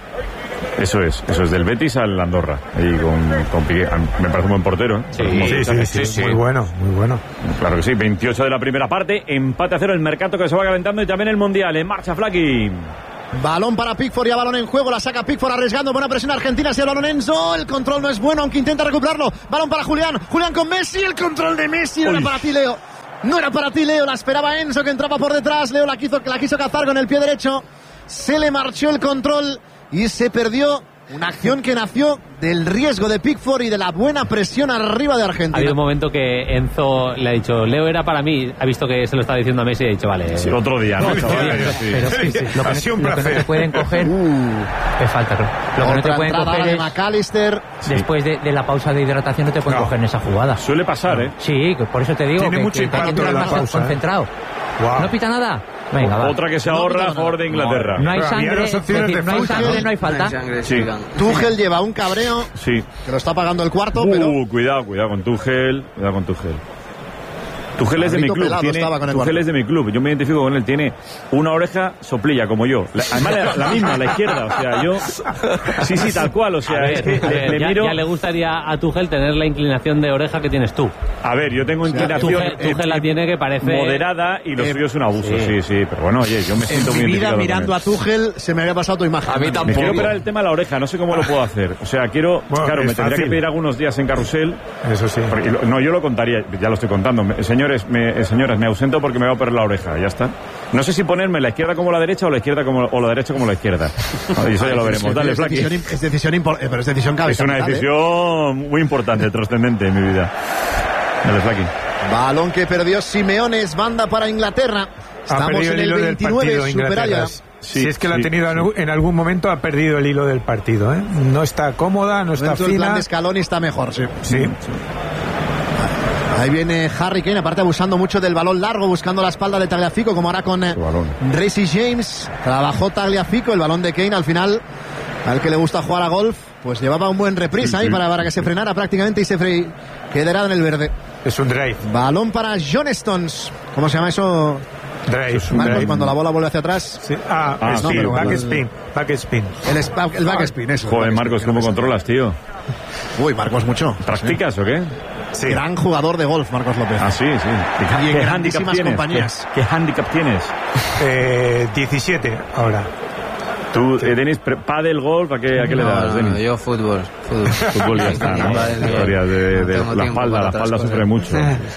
Eso es, eso es del Betis al Andorra. Y con, con Piqué. Me parece un buen portero. ¿eh? Sí, sí, sí, sí, sí, muy bueno, muy bueno. Claro que sí, veintiocho de la primera parte, empate a cero el mercado que se va calentando y también el Mundial. En marcha, Flaky. Balón para Pickford, ya balón en juego, la saca Pickford arriesgando, buena presión argentina, hacia el balón Enzo, el control no es bueno, aunque intenta recuperarlo, balón para Julián, Julián con Messi, el control de Messi, no era para ti, Leo, no era para ti, Leo, la esperaba Enzo que entraba por detrás, Leo la quiso, la quiso cazar con el pie derecho, se le marchó el control y se perdió. Una acción que nació del riesgo de Pickford y de la buena presión arriba de Argentina. Ha habido un momento que Enzo le ha dicho, Leo era para mí, ha visto que se lo está diciendo a Messi y ha dicho, vale. Sí, otro día, ¿no? Otro día, pero, sí. pero sí, sí. Lo, que, lo que no te pueden coger... Uh, te falta, Lo que no te pueden coger de McAllister. Después de, de la pausa de hidratación no te pueden no. coger en esa jugada. Suele pasar, ¿eh? Sí, por eso te digo Tiene que, mucho que, que hay que entrar más pausa, concentrado. ¿eh? Wow. ¿No pita nada? Venga, va. Otra que se ahorra a favor de Inglaterra. No, no hay sangre, decir, no hay sangre, no hay falta. No hay sangre, sí. Tuchel lleva un cabreo. Sí. Que lo está pagando el cuarto, uh, pero... Cuidado, cuidado con Tuchel. Cuidado con Tuchel. Tuchel es de mi club. Tiene, Tuchel es de mi club. Yo me identifico con él. Tiene una oreja soplilla, como yo. La, además, la, la misma, la izquierda. O sea, yo... Sí, sí, tal cual. O sea, ver, es que ver, le, le ya, miro... Ya le gustaría a Tuchel tener la inclinación de oreja que tienes tú. A ver, yo tengo inclinación... Tuchel, Tuchel la tiene que parece... Moderada y lo eh, suyo es un abuso. Sí. sí, sí. Pero bueno, oye, yo me siento muy identificado. En mi vida, mirando a Tuchel, se me había pasado tu imagen. A mí tampoco. Me quiero operar el tema de la oreja. No sé cómo lo puedo hacer. O sea, quiero... Bueno, claro, me tendría fácil. que pedir algunos días en carrusel. Eso sí. Porque, no, yo lo contaría. Ya lo estoy contando. Señores, me, señores, me ausento porque me voy a operar la oreja, ya está. No sé si ponerme la izquierda como la derecha o la izquierda como o la derecha como la izquierda. Y eso ya lo veremos. Dale, Flaky. Es decisión, es decisión pero es decisión cabezatal. Es una decisión ¿eh? muy importante, trascendente en mi vida. Dale, Flaky. Balón que perdió Simeone, es banda para Inglaterra. Estamos en el veintinueve, supera. Sí, si es que sí, lo ha tenido sí. en algún momento, ha perdido el hilo del partido, ¿eh? No está cómoda, no está Dentro fina. El plan de Scaloni está mejor, sí. Sí. sí. Ahí viene Harry Kane, aparte abusando mucho del balón largo, buscando la espalda de Tagliafico, como ahora con eh, Reece James. Trabajó Tagliafico, el balón de Kane al final, al que le gusta jugar a golf, pues llevaba un buen reprise sí, ahí sí. Para, para que se frenara prácticamente y se fre... quedara en el verde. Es un drive. Balón para John Stones. ¿Cómo se llama eso? Drive. Marcos, drive. Cuando la bola vuelve hacia atrás. Sí. Ah, ah no, sí, pero back el, spin. Back spin. El, el back spin, eso. Joder, Marcos, ¿cómo controlas, tío? Uy, Marcos, mucho. ¿Practicas sí. o qué? Sí. Gran jugador de golf, Marcos López. Ah, sí, sí. Y en grandísimas compañías. ¿Qué, qué handicap tienes? Eh, diecisiete ahora. Tú, sí. eh, Denis, pádel, golf, ¿a qué, a qué no, le das, no, Denis? No, yo fútbol. Fútbol, fútbol ya está, ¿no? Historias de, de, de no la espalda, la espalda sufre mucho. Sí, sí.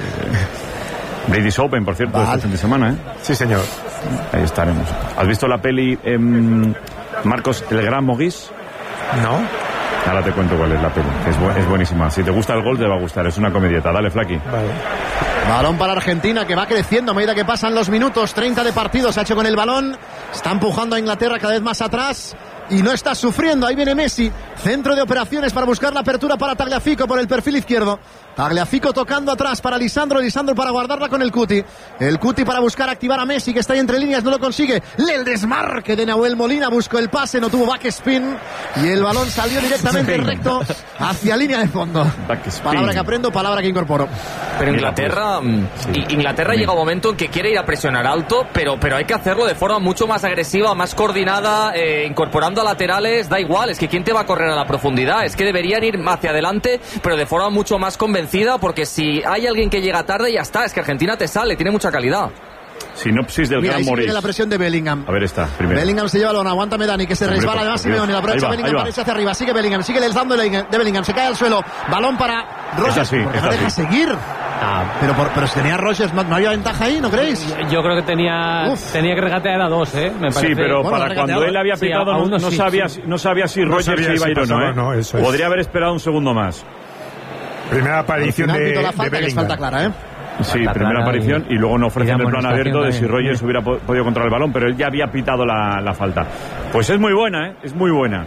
British Open, por cierto, vale. Este fin de semana, ¿eh? Sí, señor. Ahí estaremos. ¿Has visto la peli, eh, Marcos, El Gran Mogis? No. Ahora te cuento cuál es la peli. Es, bu es buenísima. Si te gusta el gol, te va a gustar. Es una comedieta. Dale, Flaky. Vale. Balón para Argentina, que va creciendo a medida que pasan los minutos. treinta de partido se ha hecho con el balón. Está empujando a Inglaterra cada vez más atrás. Y no está sufriendo. Ahí viene Messi. Centro de operaciones para buscar la apertura para Tagliafico por el perfil izquierdo. Tagliafico tocando atrás para Lisandro. Lisandro para guardarla con el Cuti. El Cuti para buscar activar a Messi, que está ahí entre líneas, no lo consigue. El desmarque de Nahuel Molina. Buscó el pase, no tuvo backspin. Y el balón salió directamente recto hacia línea de fondo. Palabra que aprendo, palabra que incorporo. Pero Inglaterra, sí. Inglaterra sí. llega un momento en que quiere ir a presionar alto, pero, pero hay que hacerlo de forma mucho más agresiva, más coordinada, eh, incorporando a laterales. Da igual, es que quién te va a correr a la profundidad. Es que deberían ir hacia adelante, pero de forma mucho más convencida, porque si hay alguien que llega tarde, ya está. Es que Argentina te sale, tiene mucha calidad. Sinopsis del Mira, gran ahí Morris. Viene la presión de Bellingham. A ver, está, primero. Bellingham se lleva el balón, aguántame Dani, que se Hombre, resbala además Simeone, la aprovecha Bellingham, aparece hacia arriba, sigue Bellingham, sigue el dando de Bellingham, se cae al suelo, balón para Rogers, sí, no deja seguir. Ah, pero, por, pero si tenía Rogers, ¿no, ¿no había ventaja ahí, no creéis? Yo creo que tenía Uf. tenía que regatear a dos, ¿eh? Me parece. Sí, pero bueno, para cuando él había pitado sí, no, no, sí, sabía, sí. no sabía si Rogers no sabía iba a ir o no, ¿eh? No, eso es. Podría haber esperado un segundo más. Primera aparición de, la falta, de Bellingham. Que es falta clara, ¿eh? Sí, primera aparición y, y luego no ofrecen el plan abierto de si Rogers hubiera po- podido controlar el balón, pero él ya había pitado la, la falta. Pues es muy buena, ¿eh? Es muy buena.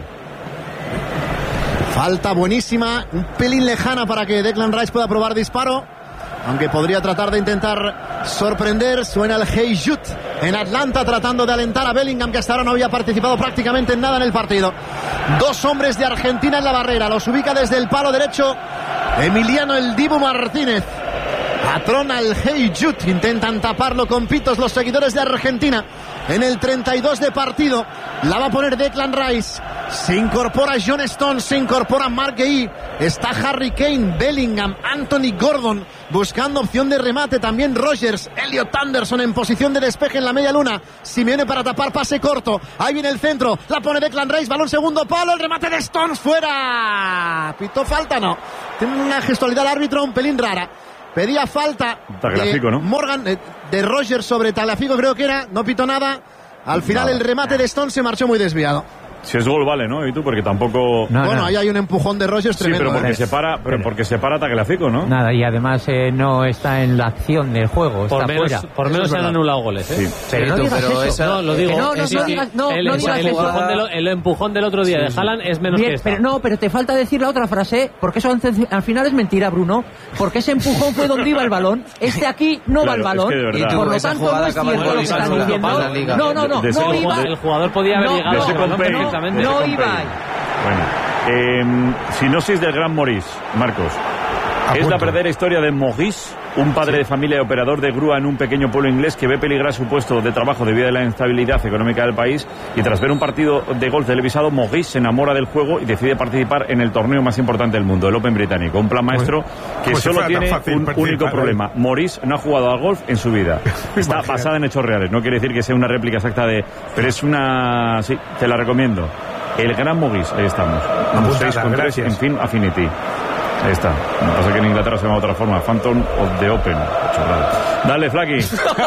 Falta buenísima, un pelín lejana para que Declan Rice pueda probar disparo, aunque podría tratar de intentar sorprender. Suena el Hey Jude en Atlanta tratando de alentar a Bellingham, que hasta ahora no había participado prácticamente en nada en el partido. Dos hombres de Argentina en la barrera, los ubica desde el palo derecho Emiliano el Dibu Martínez. Atrona el Hey Jude, intentan taparlo con pitos los seguidores de Argentina. En el treinta y dos de partido la va a poner Declan Rice. Se incorpora John Stones, se incorpora Mark Guehi, está Harry Kane, Bellingham, Anthony Gordon buscando opción de remate, también Rogers, Elliot Anderson en posición de despeje en la media luna. Simeone para tapar, pase corto, ahí viene el centro, la pone Declan Rice, balón segundo palo, el remate de Stones fuera. ¿Pitó falta? No. Tiene una gestualidad al árbitro un pelín rara. Pedía falta Tagliafico, de ¿no? Morgan, de, de Rogers sobre Tagliafico, creo que era, no pitó nada. Al final Nada. el remate de Stones se marchó muy desviado. Si es gol, vale, ¿no? Y tú, porque tampoco... No, bueno, no. ahí hay un empujón de Rogers sí, tremendo. pero porque ¿eh? se para, pero porque se para Tagliafico, ¿no? Nada, y además eh, no está en la acción del juego, Por está menos, fuera. por Eso menos es se han verdad. anulado goles, ¿eh? Sí. Pero no tú, digas pero eso. esa- No, lo digo. No, no, Sí, no sí. digas- no, el, no el- digas el eso. empujón del, el empujón del otro día de Haaland es menos Bien, que esta. pero no, pero te falta decir la otra frase, porque eso antes- al final es mentira, Bruno, porque ese empujón fue donde iba el balón, este aquí no Claro, va el es balón, que de verdad. Y tú, por lo esa tanto jugada no es acaba cierto con lo que la están Liga. diciendo. Para la Liga. No, no, no, De ese no empujón iba, de- El jugador podía haber No, llegado de ese al balón Compey. perfectamente. no Ese iba Compey. ahí. Bueno, eh, sinosis del Gran Maurice, Marcos. A Es la punto. verdadera historia de Maurice, un padre de familia y operador de grúa en un pequeño pueblo inglés que ve peligrar su puesto de trabajo debido a la instabilidad económica del país, y tras ver un partido de golf televisado, Maurice se enamora del juego y decide participar en el torneo más importante del mundo, el Open británico. Un plan maestro que Como si solo fuera tan tiene fácil un participar, único ¿eh? problema. Maurice no ha jugado al golf en su vida. Está Imagínate. basada en hechos reales. No quiere decir que sea una réplica exacta de... Pero es una... Sí, te la recomiendo. El Gran Maurice, ahí estamos. Apuntada, seis con tres, gracias. en fin, Affinity. Ahí está. Lo que pasa es que en Inglaterra se llama de otra forma. Phantom of the Open. Chorrada. Dale, Flaky.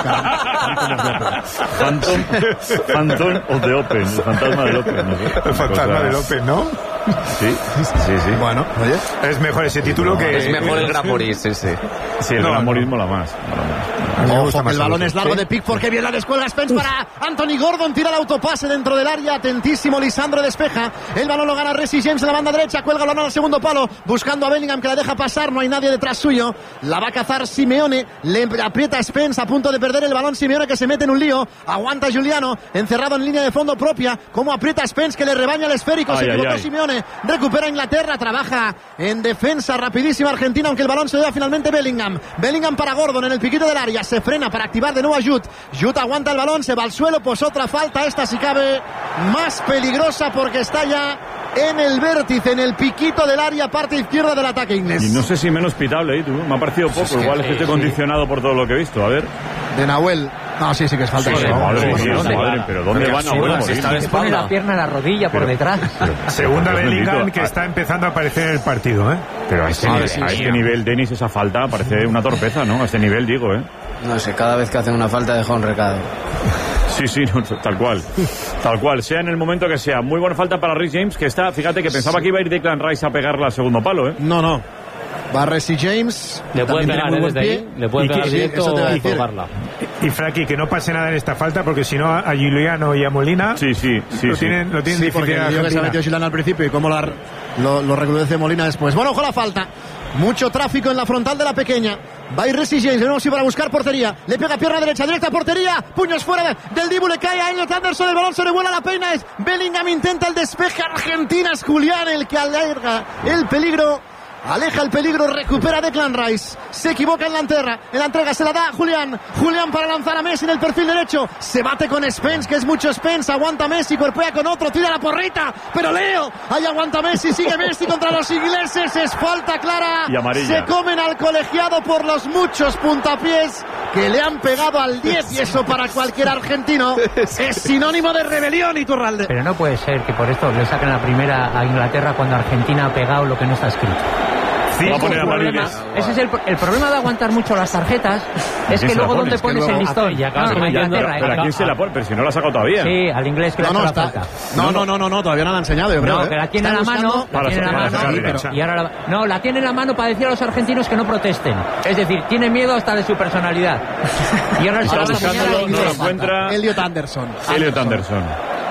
Phantom, Phantom of the Open. El fantasma del Open. No sé. El fantasma Cosa- del Open, ¿no? Sí, sí, sí. Bueno, oye. Es mejor ese título que... Es mejor el Gran Maurice ese. Sí, el No, Gran no. Maurice mola más. mola más. A mí me Ojo, gusta que más el balón otro. es largo ¿Sí? de Pickford, que viene la descuelga Spence para Anthony Gordon, tira el autopase dentro del área, atentísimo Lisandro, despeja, el balón lo gana Reece James en la banda derecha, cuelga el balón al segundo palo, buscando a Bellingham que la deja pasar, no hay nadie detrás suyo, la va a cazar Simeone, le aprieta a Spence a punto de perder el balón, Simeone que se mete en un lío, aguanta Juliano, encerrado en línea de fondo propia, como aprieta a Spence que le rebaña el esférico, Ay, se ay, equivocó ay. Simeone, recupera Inglaterra, trabaja en defensa rapidísima Argentina, aunque el balón se lo da finalmente Bellingham, Bellingham para Gordon en el piquito del área, se frena para activar de nuevo a Jude. Jude aguanta el balón, se va al suelo, pues otra falta, esta si cabe más peligrosa porque está ya en el vértice, en el piquito del área, parte izquierda del ataque inglés. Y no sé si menos pitable, ¿eh? Tú, me ha parecido poco. Igual es que estoy condicionado por todo lo que he visto. A ver. De Nahuel. No, sí, sí que es falta. Sí, eso. sí, madre Sí, mía, sí, sí. madre, pero ¿dónde van a absurdo, morir? si está de Se pone la espalda. pierna en la rodilla por Pero- detrás. Segunda Dios Bellingham bendito. que está empezando a aparecer en el partido, ¿eh? Pero a este, Ah, nivel, sí, a sí. este nivel, Denis, esa falta parece una torpeza, ¿no? A este nivel, digo, ¿eh? No sé, cada vez que hacen una falta deja un recado. Sí, sí, no, tal cual. Tal cual, sea en el momento que sea. Muy buena falta para Reece James, que está, fíjate que pensaba que iba a ir Declan Rice a pegarla al segundo palo, ¿eh? No, no. Va Reece James. Le puede también pegar tiene ¿eh? muy desde buen ahí. pie. Le puede Y que- pegar sí, directo eso te iba a y decir. colgarla. Y Frankie, que no pase nada en esta falta porque si no a Juliano y a Molina Sí, sí, sí. lo sí. tienen, lo tienen Sí, difícil porque en el lío que se ha Argentina. metido Giuliano al principio y cómo la- lo, lo recrudece Molina después. Bueno, ojo la falta. Mucho tráfico en la frontal de la pequeña. Va a ir Reece James, vemos si para buscar portería. Le pega pierna derecha, directa a portería. Puños fuera de- del Dibu, le cae a Elliot Anderson. El balón se revuela, la peina es Bellingham, intenta el despeje. Argentina es Julián el que alarga el peligro. Aleja el peligro, recupera Declan Rice. Se equivoca en la entrega, en la entrega se la da a Julián. Julián para lanzar a Messi en el perfil derecho. Se bate con Spence, que es mucho Spence. Aguanta Messi, cuerpea con otro, tira la porrita. Pero Leo, ahí aguanta Messi, sigue Messi contra los ingleses. Es falta clara. Y amarilla. Se comen al colegiado por los muchos puntapiés que le han pegado al diez. Y eso para cualquier argentino es sinónimo de rebelión, Iturralde. Pero no puede ser que por esto le saquen la primera a Inglaterra cuando Argentina ha pegado lo que no está escrito. Va a poner a problema, ese es el, el problema de aguantar mucho las tarjetas, es que luego donde pones el listón. Ya acabas No, con en Inglaterra, Inglaterra, Pero ¿eh? ¿a quién se la pone? Pero si no la ha sacado todavía. Sí, al inglés que le No, ha no, hecho la está, falta. no, no, no, no, no, todavía no la han enseñado, yo creo. No, ¿eh? que la tiene en la Están mano, buscando- la Para tiene en la sacar- mano, sacar y, derecha. pero- y ahora la- no, la tiene en la mano para decir a los argentinos que no protesten. Es decir, tiene miedo hasta de su personalidad. Y ahora se Ahora la va a buscándolo, enseñar al no lo inglés. encuentra. Elliot Anderson. Elliot Anderson.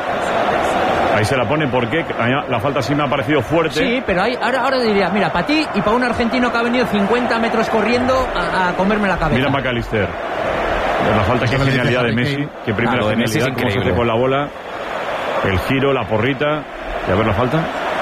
Ahí se la pone porque la falta sí me ha parecido fuerte. Sí, pero ahí, ahora, ahora diría, mira, para ti y para un argentino que ha venido cincuenta metros corriendo a, a comerme la cabeza. Mira McAllister. La falta, qué Eso le dice genialidad de Harry Messi. Kane. Qué primera Claro, de Messi es genialidad. Cómo se hace increíble. con la bola. El giro, la porrita. Y a ver la falta.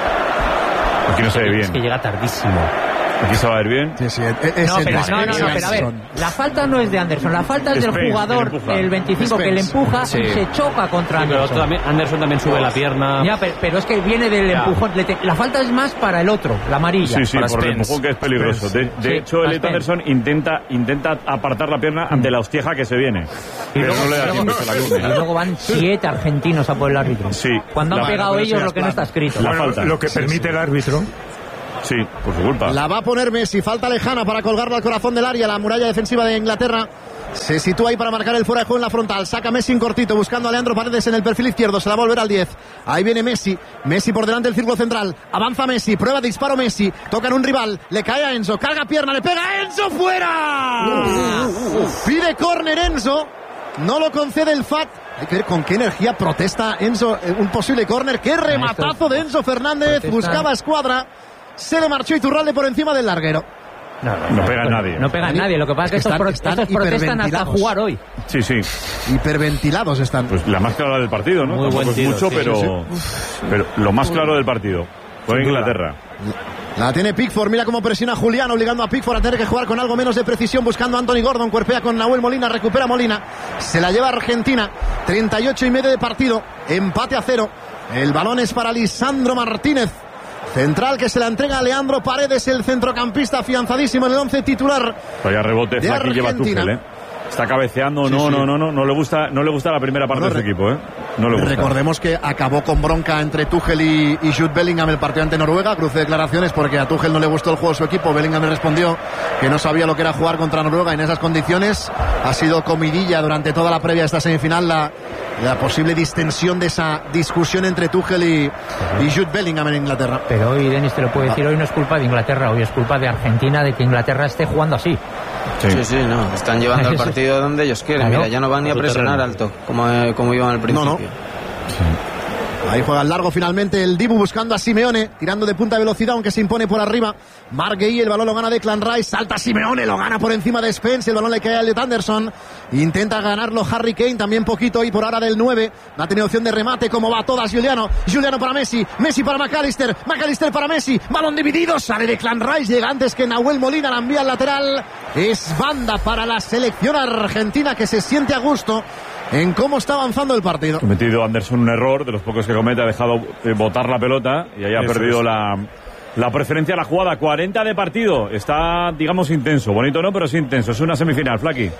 Aquí no se ve Es bien. que llega tardísimo. Aquí se va a ver bien. Sí, sí, es, es No, el pero, Spence, no, no, no, es pero a ver, Anderson. la falta no es de Anderson, la falta es del Spence, jugador, que le empuja. el veinticinco, que le Spence. empuja Sí. y se choca contra Sí, pero Anderson. también- Anderson también sube la pierna. Ya, pero, pero es que viene del Ya. empujón. Le te- La falta es más para el otro, la amarilla. Sí, sí, para por el Spence. empujón que es peligroso. De, de Sí, hecho, para Elliot Spence. Anderson intenta, intenta apartar la pierna ante la hostieja que se viene. Pero luego- no le da luego- tiempo, se la Y come. luego van siete argentinos a por el árbitro. Sí. Cuando han La- pegado pero ellos sí, lo que no claro. está escrito. La Bueno, falta. lo que permite el árbitro. Sí, por su culpa. La va a poner Messi, falta lejana para colgarla al corazón del área, la muralla defensiva de Inglaterra. Se sitúa ahí para marcar el fuera de juego en la frontal. Saca Messi en cortito, buscando a Leandro Paredes en el perfil izquierdo. Se la va a volver al diez. Ahí viene Messi. Messi por delante del círculo central. Avanza Messi, prueba de disparo Messi. Toca en un rival, le cae a Enzo. Carga pierna, le pega a Enzo, fuera. Pide córner Enzo. No lo concede el F A T. Hay que ver con qué energía protesta Enzo. eh, Un posible córner. Qué rematazo de Enzo Fernández. Protesta. Buscaba escuadra. Se le marchó Iturralde por encima del larguero. No pega a nadie. No pega a nadie. Lo que pasa es que Están- estos, pro- están estos protestan hasta hiperventilados. jugar hoy. Sí, sí. Hiperventilados están. Pues la más clara del partido, ¿no? Muy Tampoco buen es tiro, mucho, sí, pero, pero lo más claro del partido. Fue Inglaterra. La tiene Pickford, mira cómo presiona a Julián, obligando a Pickford a tener que jugar con algo menos de precisión, buscando a Anthony Gordon, cuerpea con Nahuel Molina, recupera Molina, se la lleva Argentina, treinta y ocho y medio de partido, empate a cero, el balón es para Lisandro Martínez, central que se la entrega a Leandro Paredes, el centrocampista afianzadísimo en el once titular. Vaya rebote, De Flaky lleva Argentina. Tuchel, ¿eh? Está cabeceando, Sí, no, sí. no, no, no, no le gusta, no le gusta la primera parte Bueno, de su re- equipo, ¿eh? No le gusta. Recordemos que acabó con bronca entre Tuchel y, y Jude Bellingham el partido ante Noruega, cruce de declaraciones porque a Tuchel no le gustó el juego de su equipo. Bellingham le respondió que no sabía lo que era jugar contra Noruega en esas condiciones. Ha sido comidilla durante toda la previa de esta semifinal la, la posible distensión de esa discusión entre Tuchel y, y Jude Bellingham en Inglaterra. Pero hoy, Denis, te lo puedo decir, hoy no es culpa de Inglaterra, hoy es culpa de Argentina de que Inglaterra esté jugando así. Sí, sí, no. Están llevando el partido donde ellos quieren. Claro. Mira, ya no van ni a Su presionar terreno. alto, como, eh, como iban al principio. No, no. Ahí juega el largo finalmente el Dibu buscando a Simeone, tirando de punta de velocidad, aunque se impone por arriba. Marguerite, el balón lo gana Declan Rice, salta Simeone, lo gana por encima de Spence, el balón le cae a Elliot Anderson. Intenta ganarlo Harry Kane, también poquito y por ahora del nueve. No ha tenido opción de remate, como va todas Juliano. Juliano para Messi, Messi para McAllister, McAllister para Messi, balón dividido, sale Declan Rice, llega antes que Nahuel Molina, la envía al lateral. Es banda para la selección argentina que se siente a gusto en cómo está avanzando el partido. Ha cometido Anderson un error, de los pocos que comete, ha dejado eh, botar la pelota y ahí ha Eso perdido es. la, la preferencia a la jugada. cuarenta de partido, está, digamos, intenso. Bonito no, pero sí intenso. Es una semifinal, Flaky.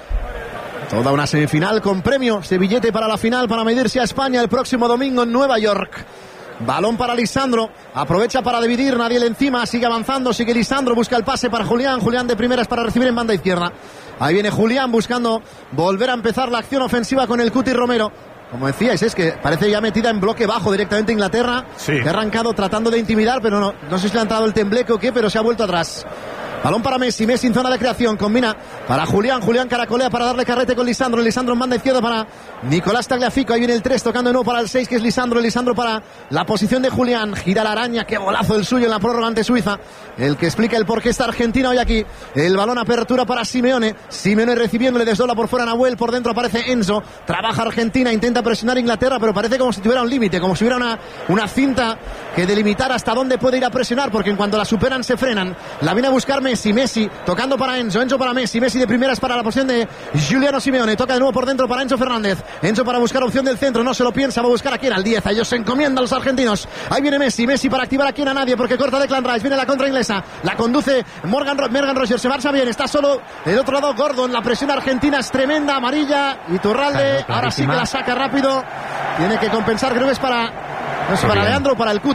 Toda una semifinal con premio, ese billete para la final para medirse a España el próximo domingo en Nueva York. Balón para Lisandro, aprovecha para dividir, nadie le encima, sigue avanzando, sigue Lisandro, busca el pase para Julián, Julián de primeras para recibir en banda izquierda. Ahí viene Julián buscando volver a empezar la acción ofensiva con el Cuti Romero. Como decíais, es que parece ya metida en bloque bajo directamente Inglaterra, Sí. que ha arrancado tratando de intimidar, pero no, no sé si le ha entrado el tembleque o qué, pero se ha vuelto atrás. Balón para Messi, Messi en zona de creación, combina para Julián, Julián caracolea para darle carrete con Lisandro, Lisandro en banda izquierda para Nicolás Tagliafico, ahí viene el tres tocando de nuevo para el seis que es Lisandro, Lisandro para la posición de Julián, gira la araña, qué golazo el suyo en la prórroga ante Suiza, el que explica el por qué está Argentina hoy aquí, el balón apertura para Simeone, Simeone recibiéndole, desdobla por fuera Nahuel, por dentro aparece Enzo, trabaja Argentina, intenta presionar Inglaterra, pero parece como si tuviera un límite, como si hubiera una, una cinta que delimitar hasta dónde puede ir a presionar, porque en cuanto la superan se frenan, la viene a buscar Messi, Messi tocando para Enzo, Enzo para Messi, Messi de primeras para la posición de Giuliano Simeone, toca de nuevo por dentro para Enzo Fernández, Enzo para buscar opción del centro, no se lo piensa, va a buscar a quién, al diez, a ellos se encomiendan los argentinos, ahí viene Messi, Messi para activar a quién, a nadie, porque corta Declan Rice, viene la contra inglesa, la conduce Morgan, Morgan Rogers, se marcha bien, está solo del otro lado Gordon, la presión argentina es tremenda, amarilla, Iturralde, Claro, ahora sí que clarísima. la saca rápido, tiene que compensar, creo que es para, no es para Bien. Leandro o para el Cuti.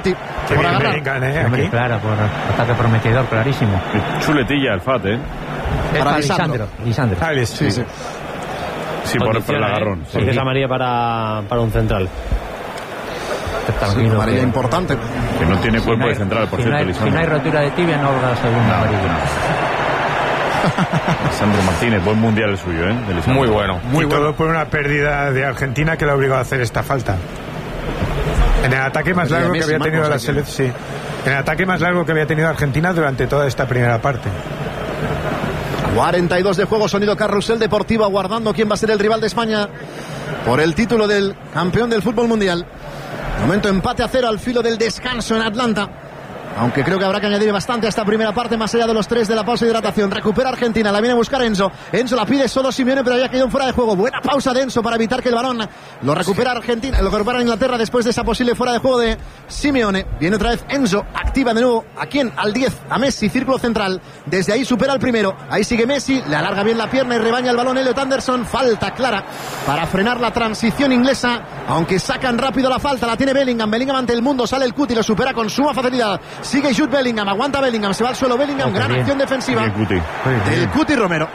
Qué bien Bellingham, ¿eh? Hombre, Aquí. claro, por ataque prometedor, clarísimo. Chuletilla el Fat, ¿eh? Es Para para Lisandro. Lisandro. Lisandro. Ah, el- Sí, sí. Sí, por, por el agarrón. ¿eh? Tarjeta amarilla para, para un central. Tranquilo, Amarilla que- importante. Que no tiene si cuerpo no hay- de central, por si cierto, no hay, si no Lisandro. hay rotura de tibia, no habrá segunda amarilla. Lisandro Martínez, buen mundial el suyo, ¿eh? De Lisandro. Muy bueno. y todo por una pérdida de Argentina que le ha obligado a hacer esta falta. En el ataque más Pérdida largo de que Messi, había tenido la Marcos, hay que- selección, sí. En el ataque más largo que había tenido Argentina durante toda esta primera parte. cuarenta y dos de juego, sonido Carrusel Deportivo, aguardando quién va a ser el rival de España por el título del campeón del fútbol mundial. Momento empate a cero al filo del descanso en Atlanta. Aunque creo que habrá que añadir bastante a esta primera parte, más allá de los tres de la pausa de hidratación. Recupera Argentina, la viene a buscar Enzo. Enzo la pide solo Simeone, pero había caído fuera de juego. Buena pausa de Enzo para evitar que el balón lo recupera Argentina, lo recupera Inglaterra después de esa posible fuera de juego de Simeone. Viene otra vez Enzo, activa de nuevo. ¿A quién? Al diez, a Messi, círculo central. Desde ahí supera al primero. Ahí sigue Messi, le alarga bien la pierna y rebaña el balón Elliot Anderson. Falta clara para frenar la transición inglesa, aunque sacan rápido la falta. La tiene Bellingham. Bellingham ante el mundo, sale el Cuti, lo supera con suma facilidad. Sigue Jude Bellingham, aguanta Bellingham, se va al suelo Bellingham, Oh, qué gran bien. acción defensiva Bien, Cuti. del Cuti Romero.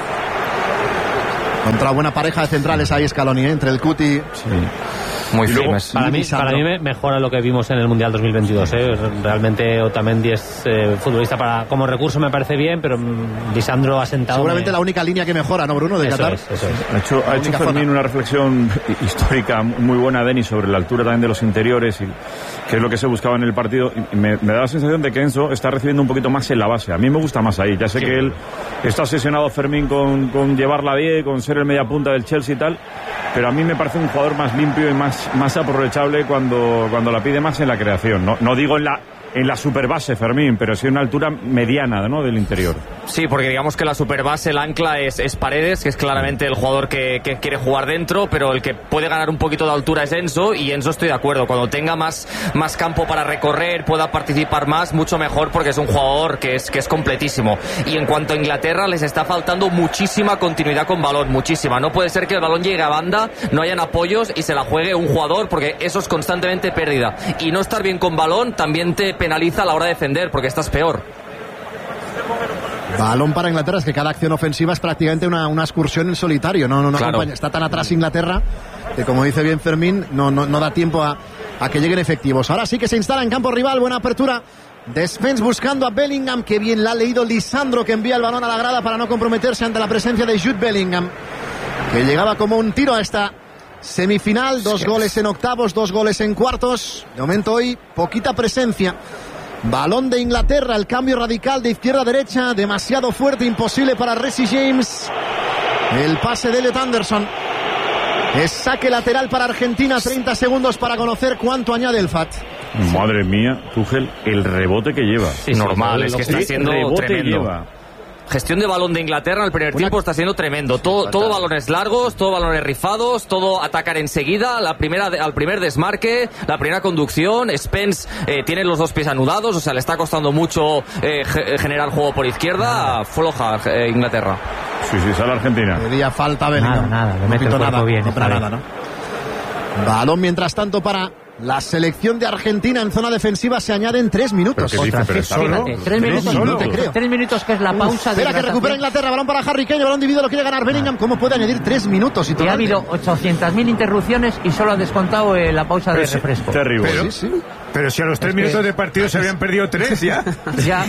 Contra buena pareja de centrales ahí Scaloni, ¿eh? Entre el Cuti. Muy Y luego, firmes. Para mí, Lisandro. para mí me- mejora lo que vimos en el Mundial dos mil veintidós. ¿eh? Realmente Otamendi es eh, futbolista para como recurso, me parece bien, pero mm, Lisandro ha sentado. Seguramente la única línea que mejora, ¿no, Bruno? De Eso Qatar. es, eso es. Ha hecho, ha hecho única Fermín zona. una reflexión histórica muy buena, Denis, sobre la altura también de los interiores y que es lo que se buscaba en el partido. Y me, me da la sensación de que Enzo está recibiendo un poquito más en la base. A mí me gusta más ahí. Ya sé Sí. que él está obsesionado, Fermín, con, con llevarla bien, con ser el media punta del Chelsea y tal, pero a mí me parece un jugador más limpio y más, más aprovechable cuando, cuando la pide más en la creación. No, no digo en la, en la superbase, Fermín, pero sí en una altura mediana, ¿no?, del interior. Sí, porque digamos que la superbase, el ancla es, es Paredes, que es claramente el jugador que, que quiere jugar dentro, pero el que puede ganar un poquito de altura es Enzo, y Enzo estoy de acuerdo, cuando tenga más, más campo para recorrer, pueda participar más, mucho mejor, porque es un jugador que es, que es completísimo. Y en cuanto a Inglaterra, les está faltando muchísima continuidad con balón, muchísima. No puede ser que el balón llegue a banda, no hayan apoyos y se la juegue un jugador, porque eso es constantemente pérdida. Y no estar bien con balón también te penaliza a la hora de defender, porque estás peor. Balón para Inglaterra, es que cada acción ofensiva es prácticamente una, una excursión en solitario. No, no, no Claro. acompaña. Está tan atrás Inglaterra que, como dice bien Fermín, no, no, no da tiempo a, a que lleguen efectivos. Ahora sí que se instala en campo rival. Buena apertura de Spence buscando a Bellingham. Que bien la ha leído Lisandro, que envía el balón a la grada para no comprometerse ante la presencia de Jude Bellingham, que llegaba como un tiro a esta semifinal. Dos goles en octavos, dos goles en cuartos. De momento hoy, poquita presencia. Balón de Inglaterra, el cambio radical de izquierda a derecha, demasiado fuerte, imposible para Reece James. El pase de Elliot Anderson. Es saque lateral para Argentina, treinta segundos para conocer cuánto añade el F A T. Madre mía, Tuchel, el rebote que lleva. Sí, normal, sí, es que sí, está siendo rebote tremendo. lleva. Gestión de balón de Inglaterra en el primer Una- tiempo está siendo tremendo. Todo, todo balones largos, todo balones rifados, todo atacar enseguida, la primera, al primer desmarque, la primera conducción. Spence eh, tiene los dos pies anudados, o sea, le está costando mucho eh, ge- generar juego por izquierda. Floja eh, Inglaterra. Sí, sí, sale Argentina. Pedía falta Bellingham. Nada, nada, le no mete el pitó cuerpo nada, bien, no está para bien. nada, ¿no? Balón mientras tanto para la selección de Argentina en zona defensiva. Se añaden tres minutos. Pero qué dice, Otra, pero sí, está fíjate, solo. tres Tres minutos, solo. no te creo. Tres minutos que es la pausa de Espera que recupera Inglaterra, balón para Harry Kane, balón dividido, lo quiere ganar Bellingham. ¿Cómo puede añadir tres minutos? Y Y ha todavía- habido ochocientas mil interrupciones y solo ha descontado eh, la pausa de Pero sí, refresco. Terrible. Pero, Sí, sí. pero si a los tres Es que- minutos de partido se habían perdido tres ya. Ya,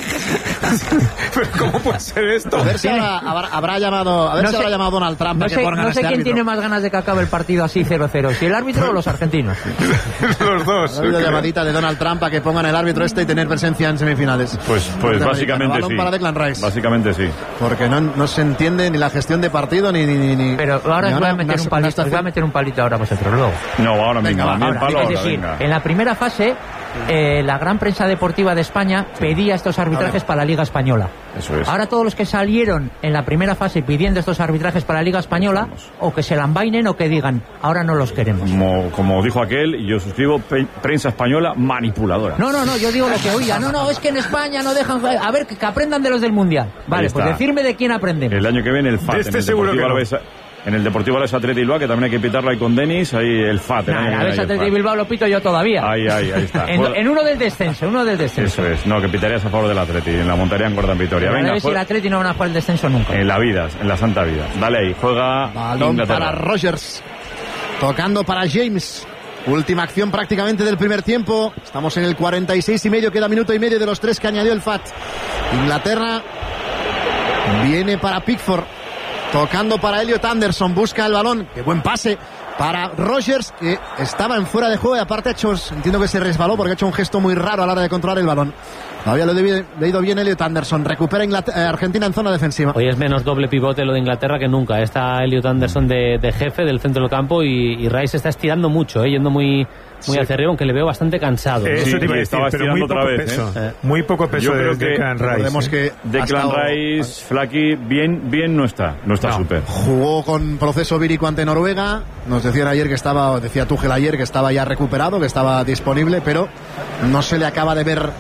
¿Pero cómo puede ser esto? A ver si habrá, habrá, habrá llamado, a ver No si sé- habrá llamado Donald Trump no a que sé, pongan no a sé este quién árbitro. tiene más ganas de que acabe el partido así cero cero, si el árbitro o los argentinos. Los dos. Ha habido llamadita de Donald Trump a que pongan el árbitro este y tener presencia en semifinales. Pues, pues Norteamericano. básicamente Balón sí. para Declan Rice. Básicamente sí. Porque no, no se entiende ni la gestión de partido ni... ni, ni- ni- Pero ahora ni os voy a una- meter un una palito, os voy a estación- meter un palito ahora a vosotros luego. No, ahora Venga, mismo. va, a mí el ahora, palo Es ahora, decir, venga. en la primera fase, eh, la gran prensa deportiva de España pedía estos arbitrajes para la Liga Española. Eso es. Ahora todos los que salieron en la primera fase pidiendo estos arbitrajes para la Liga Española, o que se la envainen o que digan, ahora no los queremos. Como, como dijo aquel, y yo suscribo, pe- prensa española manipuladora. No, no, no, yo digo lo que oiga. No, no, es que en España no dejan... A ver, que, que aprendan de los del Mundial. Vale, está. pues decirme de quién aprenden. El año que viene el F A T De este en el seguro Deportivo que no. Alavés en el Deportivo Alavés Athletic Bilbao, que también hay que pitarlo ahí con Denis, ahí el F A T. Nah, el Alavés Athletic Bilbao lo pito yo todavía. Ahí, ahí, ahí está. en, en uno del descenso, uno del descenso. Eso es, no, que pitarías a favor del Athletic, en la montaría en Gordon Vitoria. El Venga, Alavés y el Athletic no van a jugar el descenso nunca. En la vida, en la santa vida. Dale ahí, juega balón Inglaterra. para Rogers, tocando para James. Última acción prácticamente del primer tiempo. Estamos en el cuarenta y seis y medio, queda minuto y medio de los tres que añadió el F A T. Inglaterra viene para Pickford, tocando para Elliot Anderson, busca el balón, qué buen pase para Rogers, que estaba en fuera de juego y aparte ha hecho, entiendo que se resbaló porque ha hecho un gesto muy raro a la hora de controlar el balón. Todavía lo he leído bien Elliot Anderson. Recupera Inglaterra, eh, Argentina en zona defensiva. Hoy es menos doble pivote lo de Inglaterra que nunca. Está Elliot Anderson de, de jefe del centro del campo y, y Rice está estirando mucho, eh, yendo muy, muy sí. hacia arriba, aunque le veo bastante cansado. Eh, ¿no? Eso Sí, te iba a decir, estaba pero estirando muy otra poco vez, peso. ¿eh? Muy poco peso Yo de, creo que Declan Rice. Recordemos ¿eh? que Declan estado, Rice, Flaky, bien, bien no está, no está súper. Jugó con proceso vírico ante Noruega. Nos decían ayer que estaba, decía Tuchel ayer que estaba ya recuperado, que estaba disponible, pero no se le acaba de ver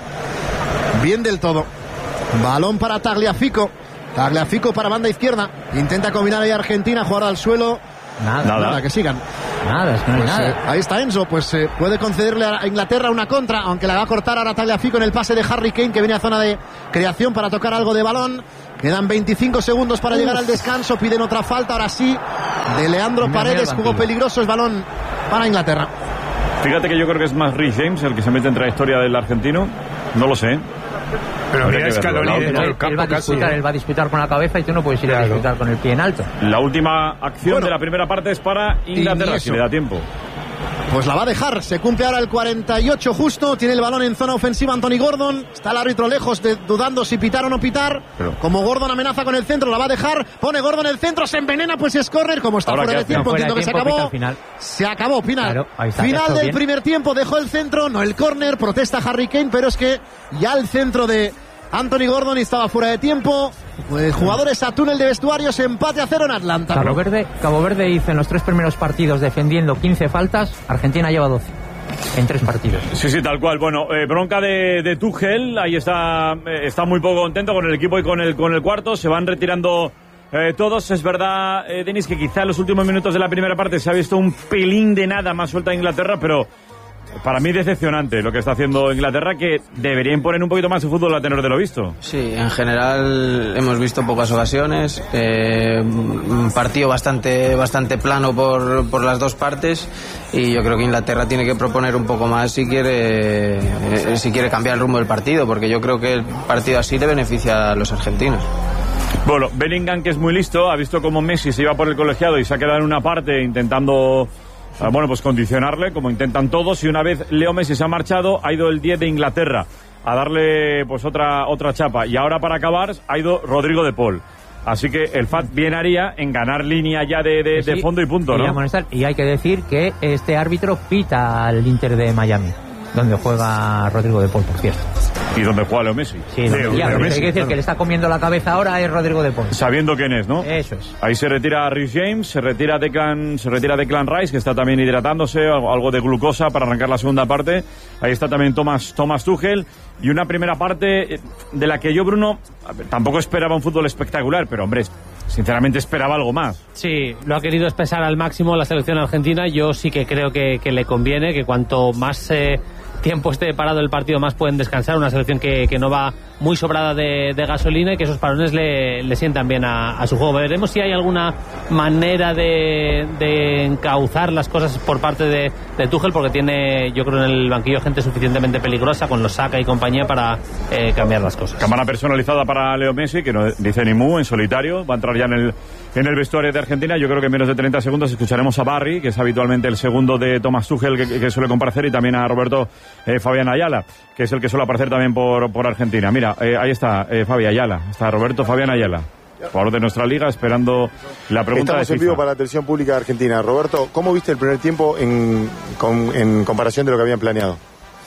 bien del todo. Balón para Tagliafico. Tagliafico para banda izquierda. Intenta combinar ahí Argentina, jugar al suelo. Nada, Nada. Nada, que sigan. nada, es que no hay Pues, nada. eh, ahí está Enzo, pues eh, puede concederle a Inglaterra una contra, aunque la va a cortar ahora Tagliafico en el pase de Harry Kane, que viene a zona de creación para tocar algo de balón. Quedan veinticinco segundos para llegar al descanso, piden otra falta, ahora sí, de Leandro Mira, Paredes, mira el jugó banquillo. peligroso, es balón para Inglaterra. Fíjate que yo creo que es más Rhys James el que se mete en trayectoria del argentino. No lo sé. Pero Habría mira que verlo. Scaloni La dentro última- del Él, él va a campo casi. disputar, ¿eh? él va a disputar con la cabeza y tú no puedes ir a Claro. disputar con el pie en alto. La última acción Bueno. de la primera parte es para Y Inglaterra, eso. si le da tiempo. Pues la va a dejar, se cumple ahora el cuarenta y ocho justo, tiene el balón en zona ofensiva Anthony Gordon, está el árbitro lejos de, dudando si pitar o no pitar, Pero- como Gordon amenaza con el centro, la va a dejar, pone Gordon el centro, se envenena, pues es córner, como está Ahora, fuera ¿qué de hace? tiempo, No, fuera entiendo de que se tiempo, acabó, pita al final. se acabó, Pinar, Claro, ahí está, final esto del bien. primer tiempo, dejó el centro, no el córner, protesta Harry Kane, pero es que ya el centro de Anthony Gordon estaba fuera de tiempo, pues, jugadores a túnel de vestuarios, empate a cero en Atlanta. Cabo Verde, Cabo Verde hizo en los tres primeros partidos defendiendo quince faltas, Argentina lleva doce en tres partidos. Sí, sí, tal cual. Bueno, eh, bronca de, de Tuchel, ahí está, eh, está muy poco contento con el equipo y con el, con el cuarto, se van retirando eh, todos. Es verdad, eh, Denis, que quizá en los últimos minutos de la primera parte se ha visto un pelín de nada más suelta a Inglaterra, pero para mí decepcionante lo que está haciendo Inglaterra, que debería imponer un poquito más su fútbol a tenor de lo visto. Sí, en general hemos visto pocas ocasiones, eh, un partido bastante bastante plano por, por las dos partes y yo creo que Inglaterra tiene que proponer un poco más si quiere eh, si quiere cambiar el rumbo del partido, porque yo creo que el partido así le beneficia a los argentinos. Bueno, Bellingham, que es muy listo, ha visto cómo Messi se iba por el colegiado y se ha quedado en una parte intentando, ah, bueno, pues condicionarle, como intentan todos, y una vez Leo Messi se ha marchado, ha ido el diez de Inglaterra a darle pues otra otra chapa, y ahora para acabar ha ido Rodrigo de Paul. Así que el F A T bien haría en ganar línea ya de, de, Sí, de fondo y punto, y ¿no? amonestar. Y hay que decir que este árbitro pita al Inter de Miami, donde juega Rodrigo de Paul, por cierto. Y donde juega Leo Messi. Sí, donde- Leo ya, pero Messi, hay que decir claro. que le está comiendo la cabeza ahora es Rodrigo de Paul. Sabiendo quién es, ¿no? Eso es. Ahí se retira Rhys James, se retira Declan, se retira Declan Rice, que está también hidratándose, algo algo de glucosa para arrancar la segunda parte. Ahí está también Thomas, Thomas Tuchel. Y una primera parte eh, de la que yo, Bruno, a ver, tampoco esperaba un fútbol espectacular, pero hombre, sinceramente esperaba algo más. Sí, lo ha querido expresar al máximo la selección argentina. Yo sí que creo que, que le conviene, que cuanto más eh, tiempo esté parado el partido, más pueden descansar. Una selección que, que no va muy sobrada de, de gasolina y que esos parones le, le sientan bien a, a su juego. Veremos si hay alguna manera de, de encauzar las cosas por parte de, de Tuchel, porque tiene, yo creo, en el banquillo gente suficientemente peligrosa con los Saka y compañía para eh, cambiar las cosas. Cámara personalizada para Leo Messi, que no dice ni mu, en solitario. Va a entrar ya en el, en el vestuario de Argentina. Yo creo que en menos de treinta segundos escucharemos a Barry, que es habitualmente el segundo de Thomas Tuchel, que, que suele comparecer, y también a Roberto eh, Fabián Ayala, que es el que suele aparecer también por, por Argentina. Mira, eh, ahí está eh, Fabi Ayala, está Roberto Fabián Ayala, jugador de nuestra liga, esperando la pregunta Estamos de en vivo FIFA. para la televisión pública de Argentina. Roberto, ¿cómo viste el primer tiempo en, con- en comparación de lo que habían planeado?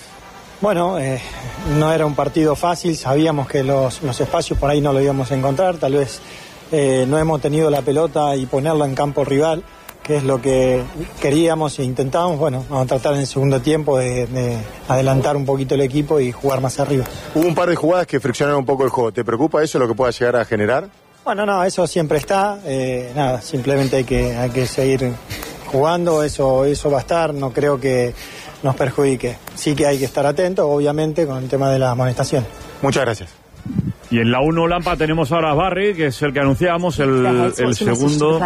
Bueno, eh, no era un partido fácil, sabíamos que los, los espacios por ahí no lo íbamos a encontrar, tal vez eh, no hemos tenido la pelota y ponerla en campo rival, que es lo que queríamos e intentábamos. Bueno, vamos a tratar en el segundo tiempo de, de adelantar un poquito el equipo y jugar más arriba. Hubo un par de jugadas que friccionaron un poco el juego. ¿Te preocupa eso, lo que pueda llegar a generar? Bueno, no, eso siempre está. Eh, nada, simplemente hay que, hay que seguir jugando, eso, eso va a estar, no creo que nos perjudique. Sí que hay que estar atentos, obviamente, con el tema de la amonestación. Muchas gracias. Y en la uno Lampa tenemos ahora a Barry, que es el que anunciábamos, el, el segundo.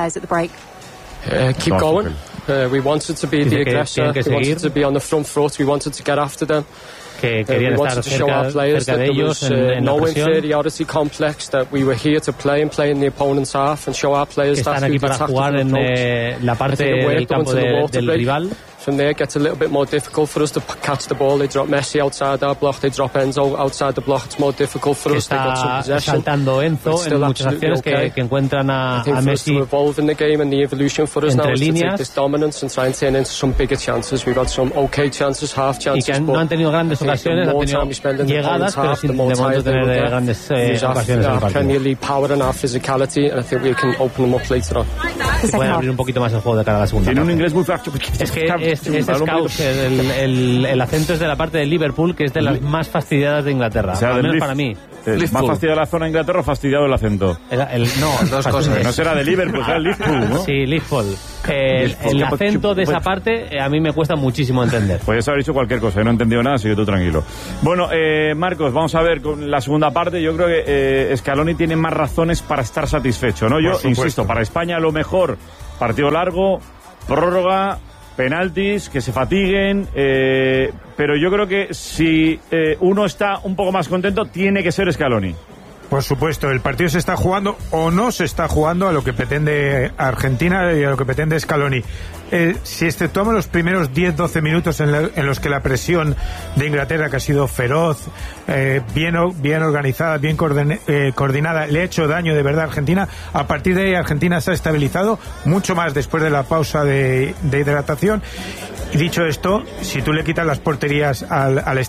Uh, keep going. Uh, we wanted to be the aggressor. We wanted to be on the front foot. We wanted to get after them. Que querían uh, estar cerca, cerca de ellos en, en la no presión. inferiority complex, that we were here to play and play in the opponent's half and show our players que están that's aquí who the para jugar en eh, la parte del campo de, del rival. From there, it gets a little bit more difficult for us to catch the ball. They drop Messi outside our block. They drop Enzo outside the block. It's more difficult for us. They got some possession. Saltando Enzo en muchas acciones okay. que, que encuentran a, a Messi to evolve in the game, and the evolution for us now is líneas. to take this dominance and try and turn into some bigger chances. We've had some okay chances, half chances. Y que han, no han tenido grandes ocasiones, han tenido llegadas, pero sin de momento tener grandes eh, ocasiones en el partido. Premier League power and our physicality, and I think we can open them up later on. Pueden abrir un poquito más el juego de cara a la segunda. Tiene un inglés muy fácil. Es que es, es scout. El, el, el acento es de la parte de Liverpool, que es de las más fastidiadas de Inglaterra, o sea, al menos para mí. Eh, ¿Más fastidiado la zona de Inglaterra o fastidiado el acento? El, el, no, dos cosas. No será de Liverpool, será Liverpool, ¿no? Sí, Liverpool. El, el acento de esa parte a mí me cuesta muchísimo entender. Puedes haber dicho cualquier cosa, yo no he entendido nada, así que tú tranquilo. Bueno, eh, Marcos, vamos a ver con la segunda parte. Yo creo que eh, Scaloni tiene más razones para estar satisfecho, ¿no? Yo insisto, para España lo mejor, partido largo, prórroga, penaltis, que se fatiguen, eh, pero yo creo que si eh, uno está un poco más contento, tiene que ser Scaloni. Por supuesto, el partido se está jugando o no se está jugando a lo que pretende Argentina y a lo que pretende Scaloni. Eh, si exceptuamos los primeros diez doce minutos en, la, en los que la presión de Inglaterra, que ha sido feroz, eh, bien, bien organizada, bien coordin, eh, coordinada, le ha hecho daño de verdad a Argentina, a partir de ahí Argentina se ha estabilizado mucho más después de la pausa de, de hidratación. Y dicho esto, si tú le quitas las porterías al, al